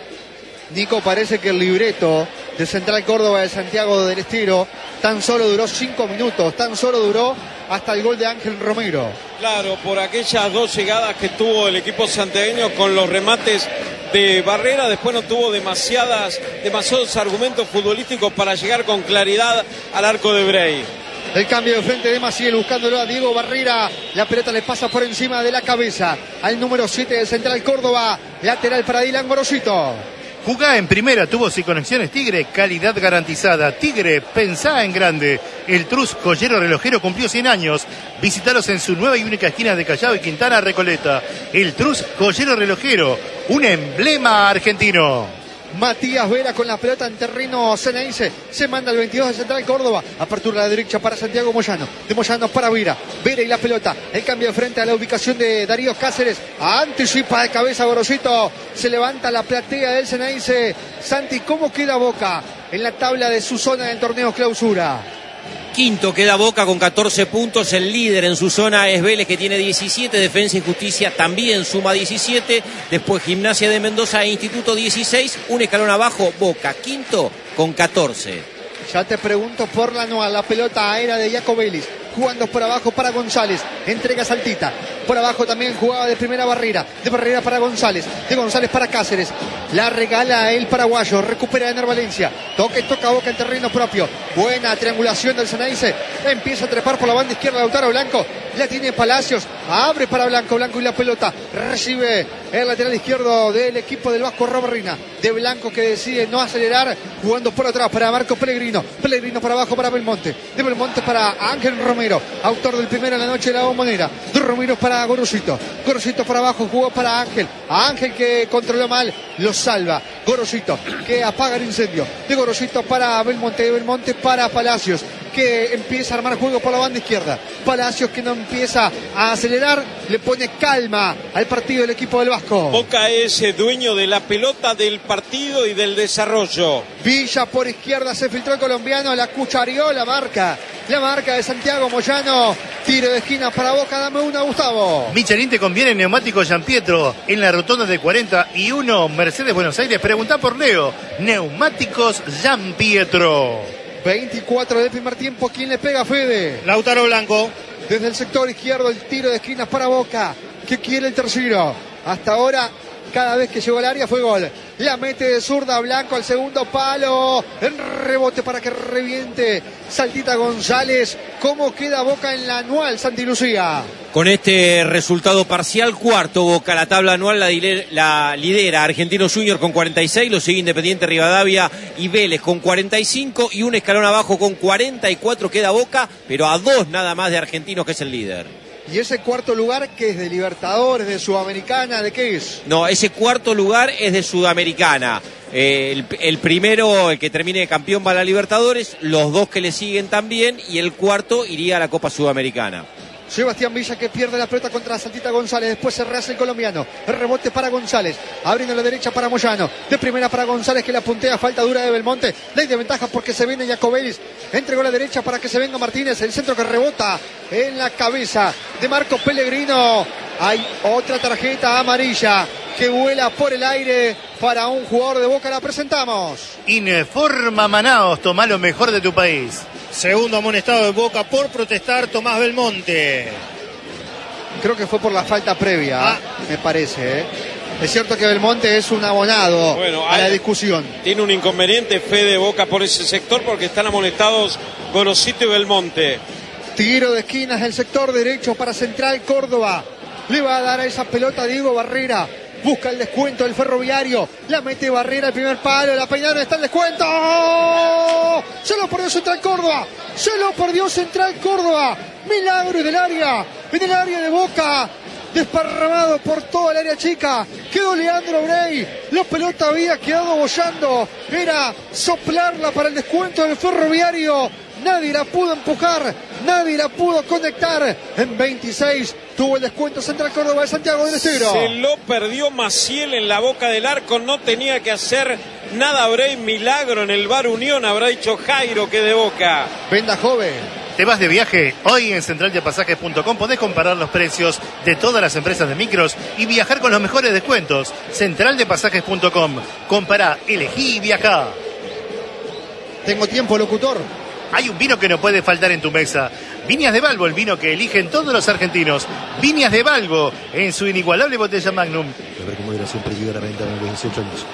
Nico, parece que el libreto de Central Córdoba de Santiago del Estero tan solo duró cinco minutos, tan solo duró hasta el gol de Ángel Romero. Claro, por aquellas dos llegadas que tuvo el equipo santiagueño con los remates de Barrera, después no tuvo demasiadas, demasiados argumentos futbolísticos para llegar con claridad al arco de Brey. El cambio de frente de Maciel buscándolo a Diego Barrera. La pelota le pasa por encima de la cabeza al número siete de Central Córdoba. Lateral para Dylan Gorosito. Jugá en primera, tubos y conexiones Tigre, calidad garantizada. Tigre, pensá en grande. El Trus Joyero Relojero cumplió cien años. Visítalos en su nueva y única esquina de Callao y Quintana Recoleta. El Trus Joyero Relojero, un emblema argentino. Matías Vera con la pelota en terreno Ceneice. Se manda el veintidós de Central Córdoba. Apertura a la derecha para Santiago Moyano. De Moyano para Vera. Vera y la pelota. El cambio de frente a la ubicación de Darío Cáceres. Anticipa de cabeza Gorosito. Se levanta la platea del Ceneice. Santi, ¿cómo queda Boca en la tabla de su zona del torneo clausura? Quinto queda Boca con catorce puntos, el líder en su zona es Vélez que tiene diecisiete, Defensa y Justicia también suma diecisiete, después Gimnasia de Mendoza e Instituto dieciséis, un escalón abajo Boca, quinto con catorce. Ya te pregunto por la anual, la pelota aérea de Jaco Vélez, jugando por abajo para González, entrega Saltita, por abajo también jugaba de primera Barrera, de Barrera para González, de González para Cáceres, la regala el paraguayo, recupera Ener Valencia, toca y toca Boca en terreno propio, buena triangulación del Ceneice, empieza a trepar por la banda izquierda Lautaro Blanco, la tiene Palacios, abre para Blanco, Blanco y la pelota, recibe el lateral izquierdo del equipo del Vasco Robarrina, de Blanco que decide no acelerar, jugando por atrás para Marco Pellegrino, Pellegrino para abajo para Belmonte, de Belmonte para Ángel Romero, autor del primero en la noche de la Bombonera, de Romero para Gorosito, Gorosito para abajo, jugó para Ángel, a Ángel que controló mal, lo salva, Gorosito que apaga el incendio, de Gorosito para Belmonte, de Belmonte para Palacios, que empieza a armar juego por la banda izquierda, Palacios que no empieza a acelerar, le pone calma al partido del equipo del Vasco. Boca es dueño de la pelota, del partido y del desarrollo. Villa por izquierda, se filtró el colombiano, la cuchareó, la marca, la marca de Santiago Moyano, tiro de esquina para Boca, dame una Gustavo. Michelin te conviene neumáticos Gianpietro en la rotonda de cuarenta y uno Mercedes Buenos Aires, preguntá por Leo, neumáticos Gianpietro. veinticuatro del primer tiempo, ¿quién le pega, Fede? Lautaro Blanco. Desde el sector izquierdo el tiro de esquinas para Boca, que quiere el tercero. Hasta ahora, cada vez que llegó al área fue gol. La mete de zurda Blanco al segundo palo. En rebote para que reviente Saltita González. ¿Cómo queda Boca en la anual, Santi Lucía? Con este resultado parcial, cuarto Boca, la tabla anual la, la lidera Argentinos Junior con cuarenta y seis, lo sigue Independiente Rivadavia y Vélez con cuarenta y cinco y un escalón abajo con cuarenta y cuatro queda Boca, pero a dos nada más de Argentinos que es el líder. ¿Y ese cuarto lugar qué es? ¿De Libertadores, de Sudamericana, de qué es? No, ese cuarto lugar es de Sudamericana. Eh, el, el primero, el que termine de campeón, va a la Libertadores, los dos que le siguen también, y el cuarto iría a la Copa Sudamericana. Sebastián Villa que pierde la pelota contra Santita González. Después se rehace el colombiano. El rebote para González. Abriendo la derecha para Moyano. De primera para González que la puntea. Falta dura de Belmonte. Ley de ventaja porque se viene Jacobelis. Entregó la derecha para que se venga Martínez. El centro que rebota en la cabeza de Marco Pellegrino. Hay otra tarjeta amarilla que vuela por el aire para un jugador de Boca. La presentamos. Informa Manaos. Toma lo mejor de tu país. Segundo amonestado de Boca por protestar, Tomás Belmonte. Creo que fue por la falta previa, ah. me parece. ¿eh? Es cierto que Belmonte es un abonado bueno, a hay, la discusión. Tiene un inconveniente Fede Boca por ese sector porque están amonestados Gorosito y Belmonte. Tiro de esquinas del sector derecho para Central Córdoba. Le va a dar a esa pelota Diego Barrera. Busca el descuento del Ferroviario. La mete Barrera el primer palo. La peinaron. Está el descuento. Se lo perdió Central Córdoba. Se lo perdió Central Córdoba. Milagro del área. En el área de Boca. Desparramado por toda el área chica. Quedó Leandro Brey. La pelota había quedado bollando. Era soplarla para el descuento del Ferroviario. Nadie la pudo empujar, nadie la pudo conectar. En veintiséis tuvo el descuento Central Córdoba de Santiago del Estero. Se lo perdió Maciel en la boca del arco, no tenía que hacer nada Brey. Milagro en el Bar Unión, habrá dicho Jairo que de Boca. Venda joven. ¿Te vas de viaje? Hoy en central de pasajes punto com podés comparar los precios de todas las empresas de micros y viajar con los mejores descuentos. central de pasajes punto com. Compará, elegí y viajá. Tengo tiempo, locutor. Hay un vino que no puede faltar en tu mesa. Viñas de Balbo, el vino que eligen todos los argentinos. Viñas de Balbo, en su inigualable botella Magnum. Beber con moderación, prohibida la venta de dieciocho años.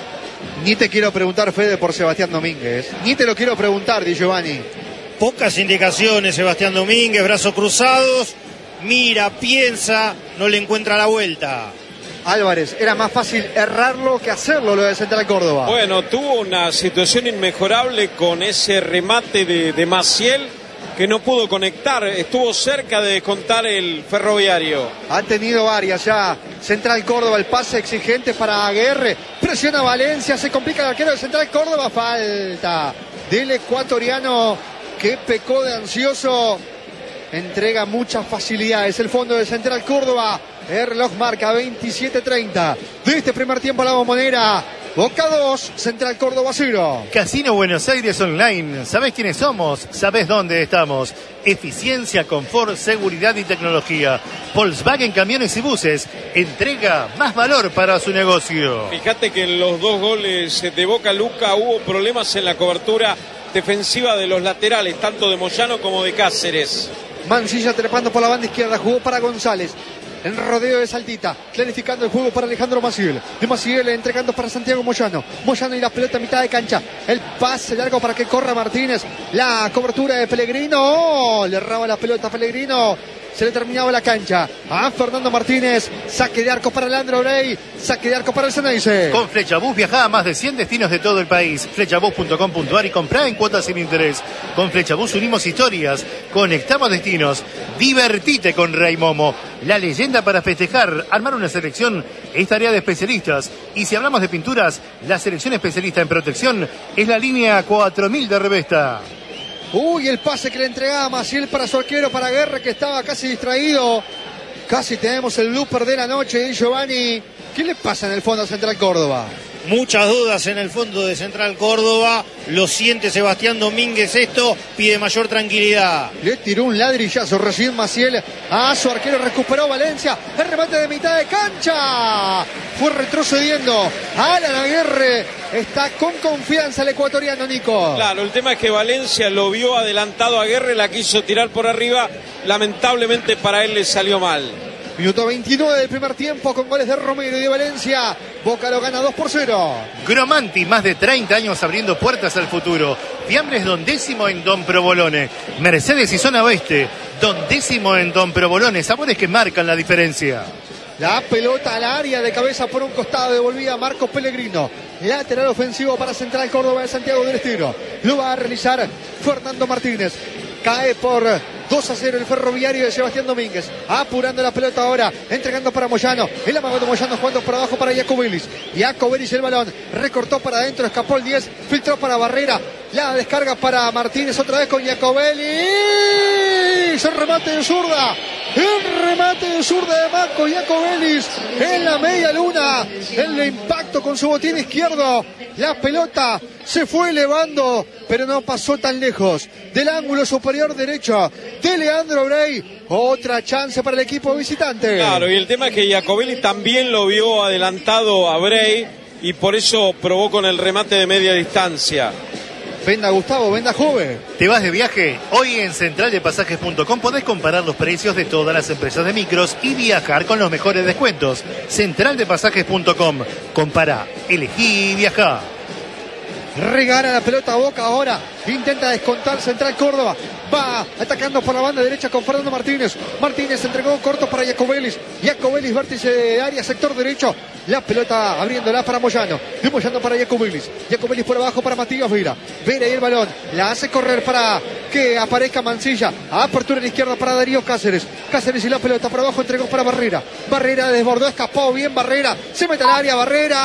Ni te quiero preguntar, Fede, por Sebastián Domínguez. Ni te lo quiero preguntar, Di Giovanni. Pocas indicaciones, Sebastián Domínguez, brazos cruzados. Mira, piensa, no le encuentra la vuelta. Álvarez, era más fácil errarlo que hacerlo lo de Central Córdoba. Bueno, tuvo una situación inmejorable con ese remate de, de Maciel que no pudo conectar. Estuvo cerca de descontar el Ferroviario. Ha tenido varias ya. Central Córdoba, el pase exigente para Aguerre. Presiona Valencia, se complica el arquero de Central Córdoba. Falta del ecuatoriano que pecó de ansioso. Entrega muchas facilidades el fondo de Central Córdoba. El reloj marca veintisiete treinta de este primer tiempo a la Bombonera. Boca dos, Central Córdoba cero. Casino Buenos Aires Online. ¿Sabés quiénes somos? ¿Sabés dónde estamos? Eficiencia, confort, seguridad y tecnología. Volkswagen Camiones y Buses. Entrega más valor para su negocio. Fíjate que en los dos goles de Boca, Luca, hubo problemas en la cobertura defensiva de los laterales, tanto de Moyano como de Cáceres. Mancilla trepando por la banda izquierda, jugó para González. El rodeo de Saltita, clarificando el juego para Alejandro Maciel. De Maciel entregando para Santiago Moyano. Moyano y la pelota a mitad de cancha. El pase largo para que corra Martínez. La cobertura de Pellegrino. Oh, le erraba la pelota a Pellegrino. Se le terminaba la cancha a Fernando Martínez. Saque de arco para Leandro Brey. Saque de arco para el Ceneice. Con Flechabús viajá a más de cien destinos de todo el país. Flechabús punto com punto ar y comprá en cuotas sin interés. Con Flechabús unimos historias, conectamos destinos. Divertite con Rey Momo. La leyenda para festejar. Armar una selección es tarea de especialistas. Y si hablamos de pinturas, la selección especialista en protección es la línea cuatro mil de Revesta. Uy, el pase que le entregaba Maciel para su arquero, para Guerra, que estaba casi distraído. Casi tenemos el blooper de la noche de Giovanni. ¿Qué le pasa en el fondo a Central Córdoba? Muchas dudas en el fondo de Central Córdoba. Lo siente Sebastián Domínguez esto. Pide mayor tranquilidad. Le tiró un ladrillazo recién Maciel a su arquero. Recuperó Valencia. El remate de mitad de cancha. Fue retrocediendo. Alan Aguerre está con confianza el ecuatoriano, Nico. Claro, el tema es que Valencia lo vio adelantado a Aguerre. La quiso tirar por arriba. Lamentablemente para él le salió mal. Minuto veintinueve del primer tiempo con goles de Romero y de Valencia. Boca lo gana dos por cero. Gromanti, más de treinta años abriendo puertas al futuro. Fiambres Don Décimo en Don Provolone. Mercedes y Zona Oeste. Don Décimo en Don Provolone. Sabores que marcan la diferencia. La pelota al área de cabeza por un costado. Devolvía Marcos Pellegrino. Lateral ofensivo para Central Córdoba de Santiago del Estero. Lo va a realizar Fernando Martínez. Cae por dos a cero el Ferroviario de Sebastián Domínguez. Apurando la pelota ahora, entregando para Moyano. El amago de Moyano jugando por abajo para Jacobelis. Jacobelis el balón, recortó para adentro, escapó el diez, filtró para Barrera. La descarga para Martínez otra vez con Jacobelis. El remate de zurda. El remate de zurda de Marco Jacobelis en la media luna. El impacto con su botín izquierdo. La pelota se fue elevando, pero no pasó tan lejos del ángulo superior derecho de Leandro Bray. Otra chance para el equipo visitante. Claro, y el tema es que Jacobelis también lo vio adelantado a Bray y por eso probó con el remate de media distancia. Venda Gustavo, venda Juve. ¿Te vas de viaje? Hoy en central de pasajes punto com podés comparar los precios de todas las empresas de micros y viajar con los mejores descuentos. central de pasajes punto com. Compara, elegí y viajá. Regala la pelota a Boca ahora. Intenta descontar Central Córdoba. Va atacando por la banda derecha con Fernando Martínez. Martínez entregó corto para Jacobelis. Jacobelis, vértice de área, sector derecho. La pelota abriéndola para Moyano. Y Moyano para Jacobelis. Jacobelis por abajo para Matías Vera. Vera y el balón. La hace correr para que aparezca Mancilla. Apertura en la izquierda para Darío Cáceres. Cáceres y la pelota por abajo entregó para Barrera. Barrera desbordó, escapó bien Barrera. Se mete al área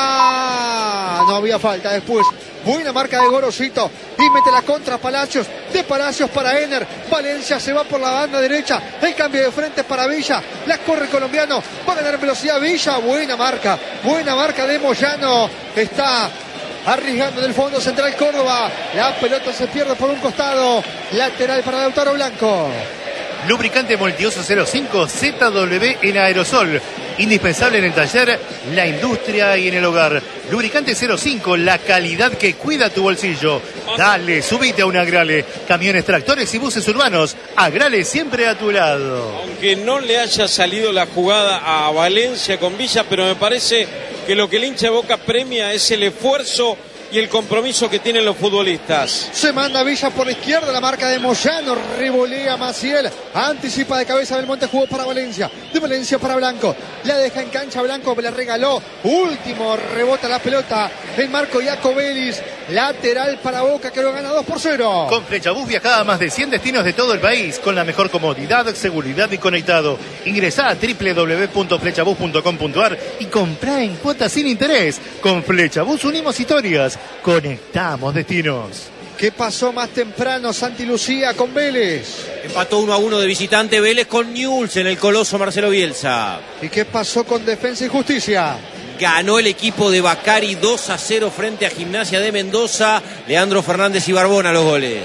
Barrera. No había falta después. Buena marca de Gorosito y mete la contra Palacios, de Palacios para Ener. Valencia se va por la banda derecha, el cambio de frente para Villa, la corre el colombiano, va a ganar velocidad Villa. Buena marca, buena marca de Moyano, está arriesgando en el fondo Central Córdoba. La pelota se pierde por un costado, lateral para Lautaro Blanco. Lubricante Multiuso cero cinco Z W en aerosol. Indispensable en el taller, la industria y en el hogar. Lubricante cero cinco, la calidad que cuida tu bolsillo. Dale, subite a un Agrale. Camiones, tractores y buses urbanos. Agrale siempre a tu lado. Aunque no le haya salido la jugada a Valencia con Villa, pero me parece que lo que el hincha de Boca premia es el esfuerzo y el compromiso que tienen los futbolistas. Se manda Villa por la izquierda, la marca de Moyano, revolea Maciel, anticipa de cabeza Belmonte, jugó para Valencia, de Valencia para Blanco, la deja en cancha Blanco, la regaló, último, rebota la pelota, el marco Jacobelis, lateral para Boca que lo gana dos por cero. Con Flechabús viajá a más de cien destinos de todo el país, con la mejor comodidad, seguridad y conectado. Ingresá a doble u doble u doble u punto flechabús punto com punto ar y comprá en cuotas sin interés. Con Flechabús unimos historias. Conectamos destinos. ¿Qué pasó más temprano Santi Lucía con Vélez? Empató uno a uno de visitante Vélez con Newell's en el Coloso Marcelo Bielsa. ¿Y qué pasó con Defensa y Justicia? Ganó el equipo de Bacari dos a cero frente a Gimnasia de Mendoza. Leandro Fernández y Barbona los goles.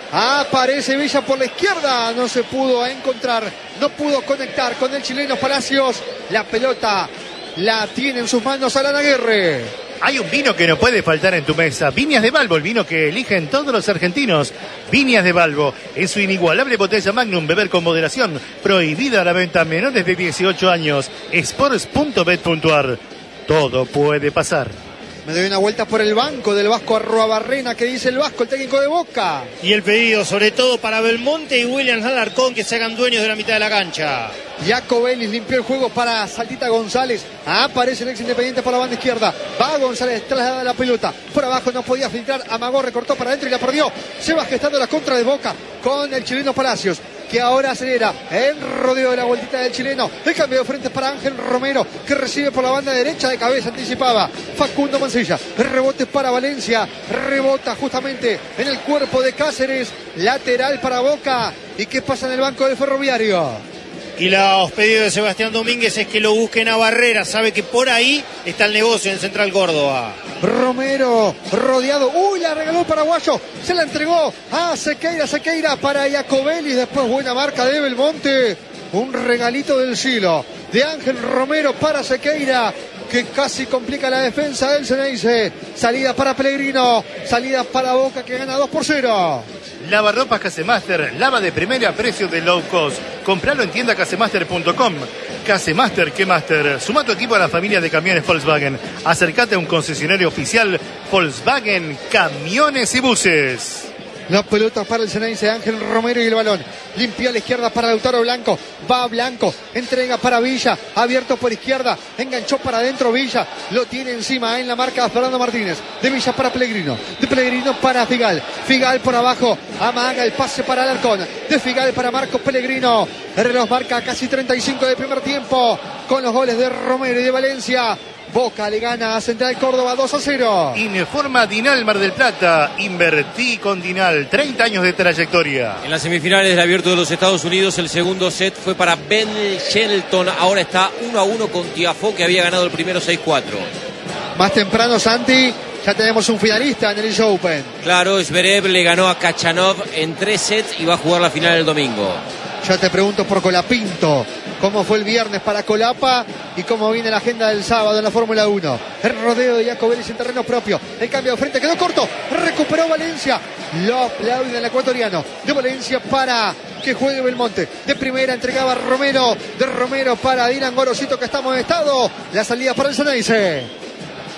Aparece Villa por la izquierda, no se pudo encontrar, no pudo conectar con el chileno Palacios. La pelota la tiene en sus manos Alan Aguirre. Hay un vino que no puede faltar en tu mesa. Viñas de Balbo, el vino que eligen todos los argentinos. Viñas de Balbo, en su inigualable botella Magnum, beber con moderación. Prohibida la venta a menores de dieciocho años. sports punto bet punto ar. Todo puede pasar. Me doy una vuelta por el banco del Vasco Arruabarrena. ¿Qué dice el Vasco, el técnico de Boca? Y el pedido, sobre todo para Belmonte y Williams Alarcón, que se hagan dueños de la mitad de la cancha. Jacobelis limpió el juego para Saltita González. Aparece el ex Independiente por la banda izquierda. Va González, trasladada la pelota. Por abajo no podía filtrar. Amagó, recortó para adentro y la perdió. Se va gestando la contra de Boca con el chileno Palacios, que ahora acelera el rodeo de la vueltita del chileno. El cambio de frente para Ángel Romero, que recibe por la banda derecha, de cabeza anticipaba Facundo Mancilla. Rebote para Valencia, rebota justamente en el cuerpo de Cáceres, lateral para Boca. ¿Y qué pasa en el banco del Ferroviario? Y los pedidos de Sebastián Domínguez es que lo busquen a Barrera, sabe que por ahí está el negocio en Central Córdoba. Romero rodeado, uy, la regaló el paraguayo, se la entregó a Sequeira, Sequeira para Jacobelis, después buena marca de Belmonte, un regalito del Silo de Ángel Romero para Sequeira, que casi complica la defensa del Ceneice. Salida para Pellegrino, salida para Boca, que gana dos por cero. Lavarropas Casemaster, lava de primera a precio de low cost. Compralo en tienda casemaster punto com. Casemaster, ¿qué master? Suma tu equipo a la familia de camiones Volkswagen. Acércate a un concesionario oficial Volkswagen Camiones y Buses. La pelota para el Ceneice, Ángel Romero y el balón. Limpia a la izquierda para Lautaro Blanco. Va Blanco, entrega para Villa. Abierto por izquierda, enganchó para adentro Villa. Lo tiene encima en la marca Fernando Martínez. De Villa para Pellegrino. De Pellegrino para Figal. Figal por abajo, amaga el pase para Alarcón. De Figal para Marcos Pellegrino. El reloj marca casi treinta y cinco de primer tiempo. Con los goles de Romero y de Valencia. Boca le gana a Central Córdoba dos a cero. Informa Dinal Mar del Plata. Invertí con Dinal. treinta años de trayectoria. En las semifinales del Abierto de los Estados Unidos, el segundo set fue para Ben Shelton. Ahora está uno a uno con Tiafoe, que había ganado el primero seis cuatro. Más temprano, Santi, ya tenemos un finalista en el U S Open. Claro, Zverev le ganó a Kachanov en tres sets y va a jugar la final el domingo. Ya te pregunto por Colapinto, cómo fue el viernes para Colapa y cómo viene la agenda del sábado en la Fórmula uno. El rodeo de Jacobellis en terreno propio. El cambio de frente quedó corto. Recuperó Valencia. Lo aplauden el ecuatoriano. De Valencia para que juegue Belmonte. De primera entregaba Romero. De Romero para Dylan Gorosito, que está amonestado. La salida para el Ceneice.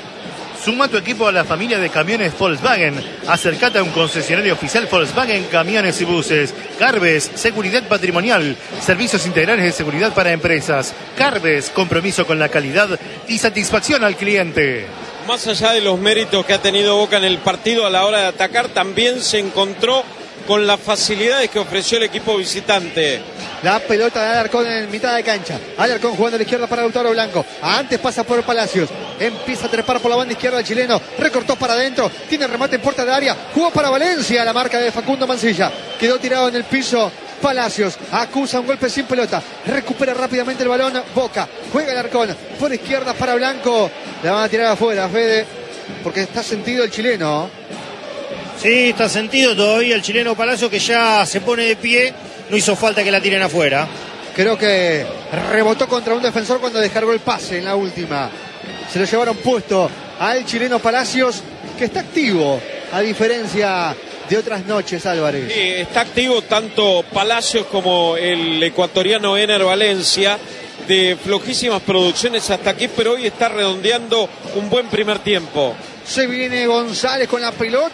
Suma tu equipo a la familia de camiones Volkswagen. Acércate a un concesionario oficial Volkswagen Camiones y Buses. Carves, seguridad patrimonial. Servicios integrales de seguridad para empresas. Carves, compromiso con la calidad y satisfacción al cliente. Más allá de los méritos que ha tenido Boca en el partido a la hora de atacar, también se encontró con las facilidades que ofreció el equipo visitante. La pelota de Alarcón en mitad de cancha. Alarcón jugando a la izquierda para Lautaro Blanco. Antes pasa por Palacios. Empieza a trepar por la banda izquierda el chileno. Recortó para adentro. Tiene remate en puerta de área. Jugó para Valencia. La marca de Facundo Mancilla. Quedó tirado en el piso. Palacios acusa un golpe sin pelota. Recupera rápidamente el balón. Boca. Juega Alarcón. Por izquierda para Blanco. La van a tirar afuera, Fede. Porque está sentido el chileno. Sí, está sentido todavía el chileno Palacio, que ya se pone de pie. No hizo falta que la tiren afuera. Creo que rebotó contra un defensor cuando descargó el pase en la última. Se lo llevaron puesto al chileno Palacios, que está activo, a diferencia de otras noches, Álvarez. Sí, está activo tanto Palacios como el ecuatoriano Ener Valencia, de flojísimas producciones hasta aquí, pero hoy está redondeando un buen primer tiempo. Se viene González con la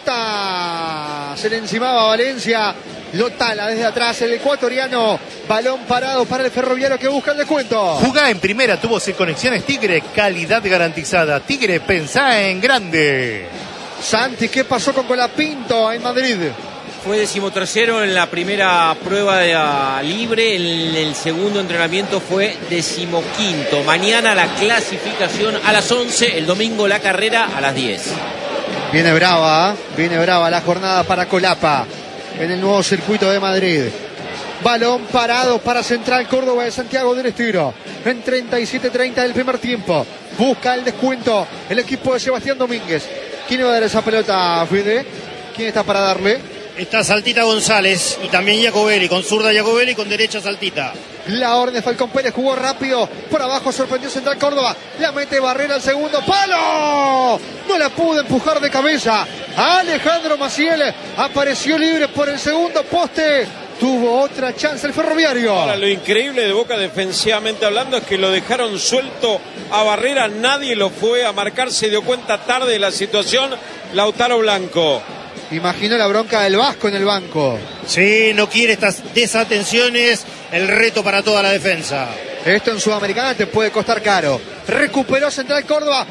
pelota. Se le encimaba a Valencia. Lo tala desde atrás el ecuatoriano. Balón parado para el Ferroviario, que busca el descuento. Jugá en primera, tuvo conexiones Tigre, calidad garantizada. Tigre, pensá en grande. Santi, ¿qué pasó con Colapinto en Madrid? Fue decimotercero en la primera prueba de uh, libre. En el segundo entrenamiento fue decimoquinto. Mañana la clasificación a las once. El domingo la carrera a las diez. Viene brava, ¿eh? Viene brava la jornada para Colapa en el nuevo circuito de Madrid. Balón parado para Central Córdoba de Santiago del Estero. En treinta y siete treinta del primer tiempo. Busca el descuento el equipo de Sebastián Domínguez. ¿Quién le va a dar esa pelota, Fede? ¿Quién está para darle? Está Saltita González y también Jacobelli, con zurda Jacobelli y con derecha Saltita. La orden de Falcón Pérez, jugó rápido, por abajo sorprendió Central Córdoba, la mete Barrera al segundo palo, no la pudo empujar de cabeza. Alejandro Maciel apareció libre por el segundo poste, tuvo otra chance el Ferroviario. Ahora, lo increíble de Boca defensivamente hablando es que lo dejaron suelto a Barrera, nadie lo fue a marcar, se dio cuenta tarde de la situación Lautaro Blanco. Imaginó la bronca del Vasco en el banco. Sí, no quiere estas desatenciones, el reto para toda la defensa. Esto en Sudamericana te puede costar caro. Recuperó Central Córdoba.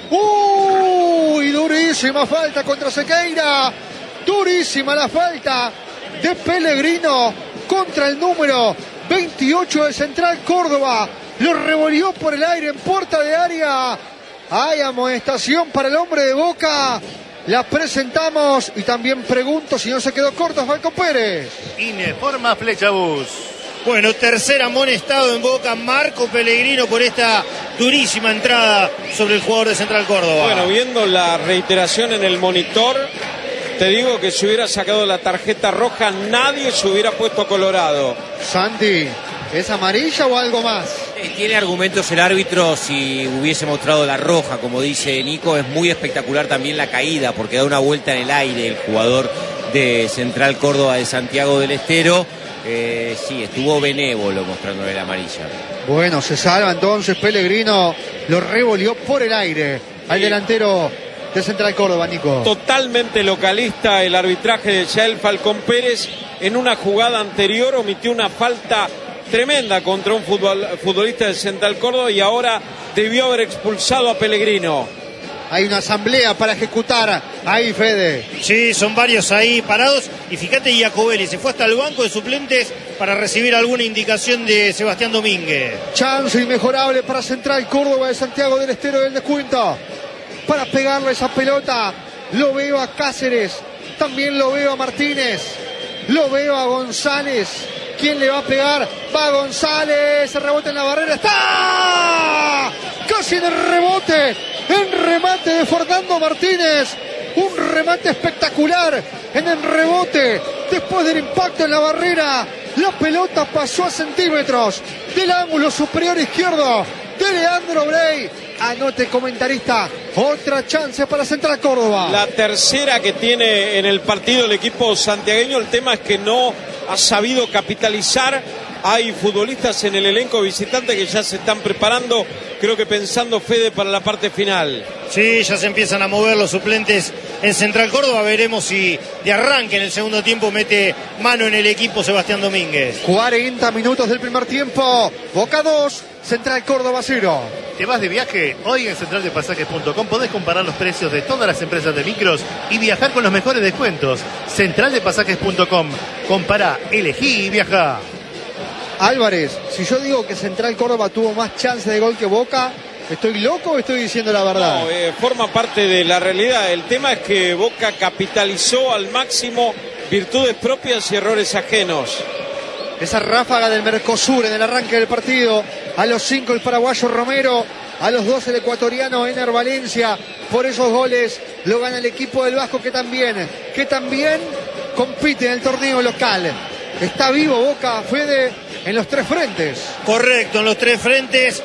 ¡Uy! Durísima falta contra Sequeira. Durísima la falta de Pellegrino contra el número veintiocho de Central Córdoba. Lo revolvió por el aire en puerta de área. Hay amonestación para el hombre de Boca. La presentamos y también pregunto si no se quedó corto Falcón Pérez. Informa Flechabús. Bueno, tercer amonestado en Boca, Marco Pellegrino, por esta durísima entrada sobre el jugador de Central Córdoba. Bueno, viendo la reiteración en el monitor, te digo que si hubiera sacado la tarjeta roja, nadie se hubiera puesto colorado. Santi, ¿es amarilla o algo más? Tiene argumentos el árbitro. Si hubiese mostrado la roja, como dice Nico, es muy espectacular también la caída, porque da una vuelta en el aire el jugador de Central Córdoba de Santiago del Estero. Eh, sí, estuvo benévolo mostrándole la amarilla. Bueno, se salva entonces Pellegrino, lo revolvió por el aire al sí. delantero de Central Córdoba, Nico. Totalmente localista el arbitraje de Yael Falcón Pérez. En una jugada anterior omitió una falta tremenda contra un futbol, futbolista de Central Córdoba y ahora debió haber expulsado a Pellegrino. Hay una asamblea para ejecutar ahí, Fede. Sí, son varios ahí parados. Y fíjate, Jacobelli se fue hasta el banco de suplentes para recibir alguna indicación de Sebastián Domínguez. Chance inmejorable para Central Córdoba de Santiago del Estero del descuento. Para pegarle esa pelota, lo veo a Cáceres, también lo veo a Martínez, lo veo a González. ¿Quién le va a pegar? Va González, se rebota en la barrera, ¡está! Casi en el rebote, en remate de Fernando Martínez. Un remate espectacular en el rebote. Después del impacto en la barrera, la pelota pasó a centímetros del ángulo superior izquierdo de Leandro Brey. Anote, comentarista, otra chance para Central Córdoba. La tercera que tiene en el partido el equipo santiagueño. El tema es que no ha sabido capitalizar. Hay futbolistas en el elenco visitante que ya se están preparando, creo que pensando, Fede, para la parte final. Sí, ya se empiezan a mover los suplentes en Central Córdoba. Veremos si de arranque en el segundo tiempo mete mano en el equipo Sebastián Domínguez. cuarenta minutos del primer tiempo. Boca dos, Central Córdoba cero. ¿Te vas de viaje? Hoy en central de pasajes punto com podés comparar los precios de todas las empresas de micros y viajar con los mejores descuentos. central de pasajes punto com. Compará, elegí y viajá. Álvarez, si yo digo que Central Córdoba tuvo más chance de gol que Boca, ¿estoy loco o estoy diciendo la verdad? No, eh, forma parte de la realidad. El tema es que Boca capitalizó al máximo virtudes propias y errores ajenos. Esa ráfaga del Mercosur en el arranque del partido. A los cinco el paraguayo Romero, a los dos el ecuatoriano Ener Valencia. Por esos goles lo gana el equipo del Vasco, que también, que también compite en el torneo local. Está vivo Boca, Fede, en los tres frentes. Correcto, en los tres frentes,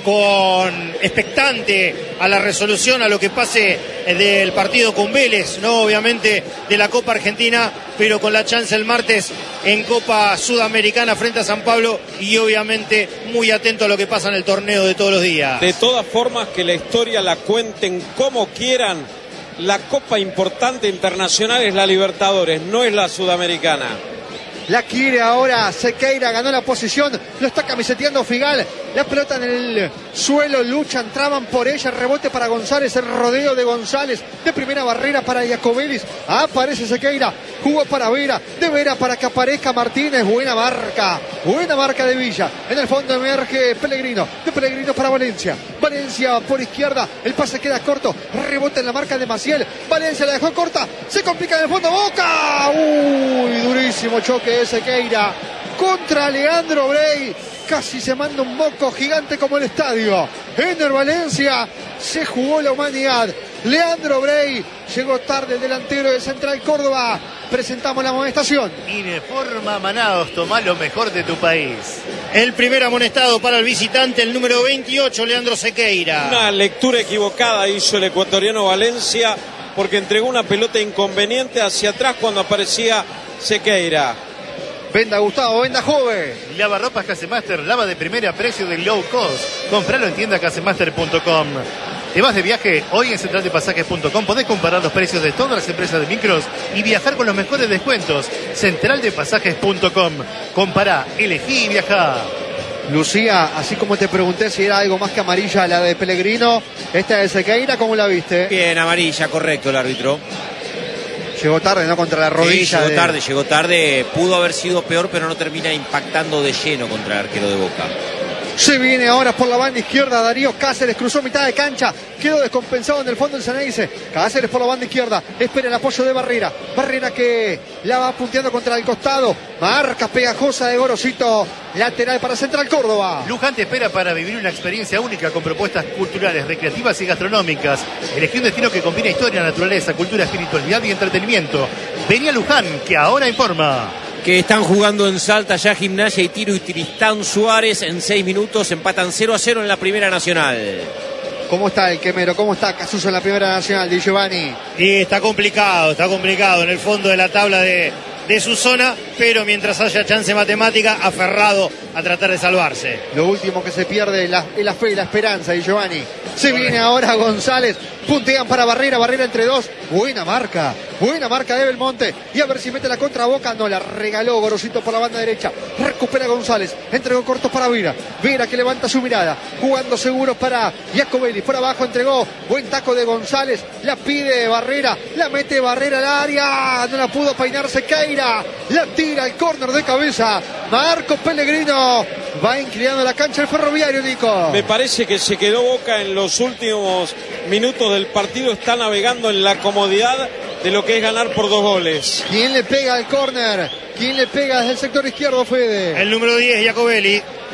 con expectante a la resolución, a lo que pase del partido con Vélez, no obviamente de la Copa Argentina, pero con la chance el martes en Copa Sudamericana frente a San Pablo y obviamente muy atento a lo que pasa en el torneo de todos los días. De todas formas, que la historia la cuenten como quieran, la Copa importante internacional es la Libertadores, no es la Sudamericana. La quiere ahora Sequeira, ganó la posición, lo está camiseteando Figal. La pelota en el suelo, luchan, traban por ella, rebote para González, el rodeo de González, de primera barrera para Jacobelis. Aparece Sequeira, jugó para Vera, de Vera para que aparezca Martínez. Buena marca, buena marca de Villa. En el fondo emerge Pellegrino, de Pellegrino para Valencia. Valencia por izquierda, el pase queda corto, rebote en la marca de Maciel. Valencia la dejó corta, se complica en el fondo, Boca. Uy, durísimo choque de Sequeira contra Leandro Brey. Casi se manda un moco gigante como el estadio. Ener Valencia, se jugó la humanidad. Leandro Brey, llegó tarde el delantero de Central Córdoba. Presentamos la amonestación. Ineforma Manaos, tomá lo mejor de tu país. El primer amonestado para el visitante, el número veintiocho, Leandro Sequeira. Una lectura equivocada hizo el ecuatoriano Valencia, porque entregó una pelota inconveniente hacia atrás cuando aparecía Sequeira. Venda Gustavo, venda joven. Lavarropas Casemaster, lava de primera, precio del low cost. Compralo en tienda casemaster punto com. ¿Te vas de viaje? Hoy en central de pasajes punto com podés comparar los precios de todas las empresas de micros y viajar con los mejores descuentos. central de pasajes punto com. Compará, elegí y viajá. Lucía, así como te pregunté si era algo más que amarilla la de Pellegrino, esta de Sequeira, ¿cómo la viste? Bien, amarilla, correcto el árbitro. Llegó tarde, ¿no? Contra la rodilla. Sí, llegó de... tarde, llegó tarde. Pudo haber sido peor, pero no termina impactando de lleno contra el arquero de Boca. Se viene ahora por la banda izquierda Darío Cáceres, cruzó mitad de cancha, quedó descompensado en el fondo el Ceneice. Cáceres por la banda izquierda, espera el apoyo de Barrera. Barrera que la va punteando contra el costado. Marca pegajosa de Gorosito, lateral para Central Córdoba. Luján te espera para vivir una experiencia única con propuestas culturales, recreativas y gastronómicas. Elegí un destino que combina historia, naturaleza, cultura, espiritualidad y entretenimiento. Vení a Luján, que ahora informa. Que están jugando en Salta ya Gimnasia y Tiro y Tristán Suárez. En seis minutos empatan cero a cero en la Primera Nacional. ¿Cómo está el Quemero? ¿Cómo está Casuso en la Primera Nacional, Di Giovanni? Y está complicado, está complicado en el fondo de la tabla de, de su zona, pero mientras haya chance matemática, aferrado a tratar de salvarse. Lo último que se pierde es la, es la fe y la esperanza de Giovanni. Se viene ahora González. Puntean para Barrera. Barrera entre dos. Buena marca. Buena marca de Belmonte. Y a ver si mete la contra Boca. No, la regaló Gorosito por la banda derecha. Recupera González. Entregó cortos para Vera. Vera que levanta su mirada. Jugando seguro para Jacobelli. Por abajo entregó. Buen taco de González. La pide Barrera. La mete Barrera al área. No la pudo peinar Sequeira. La tira al córner de cabeza. Marco Pellegrino. Va inclinando la cancha el Ferroviario, Nico. Me parece que se quedó Boca en los últimos minutos del partido. Está navegando en la comodidad de lo que es ganar por dos goles. ¿Quién le pega al córner? ¿Quién le pega desde el sector izquierdo, Fede? El número diez, Jacobelli.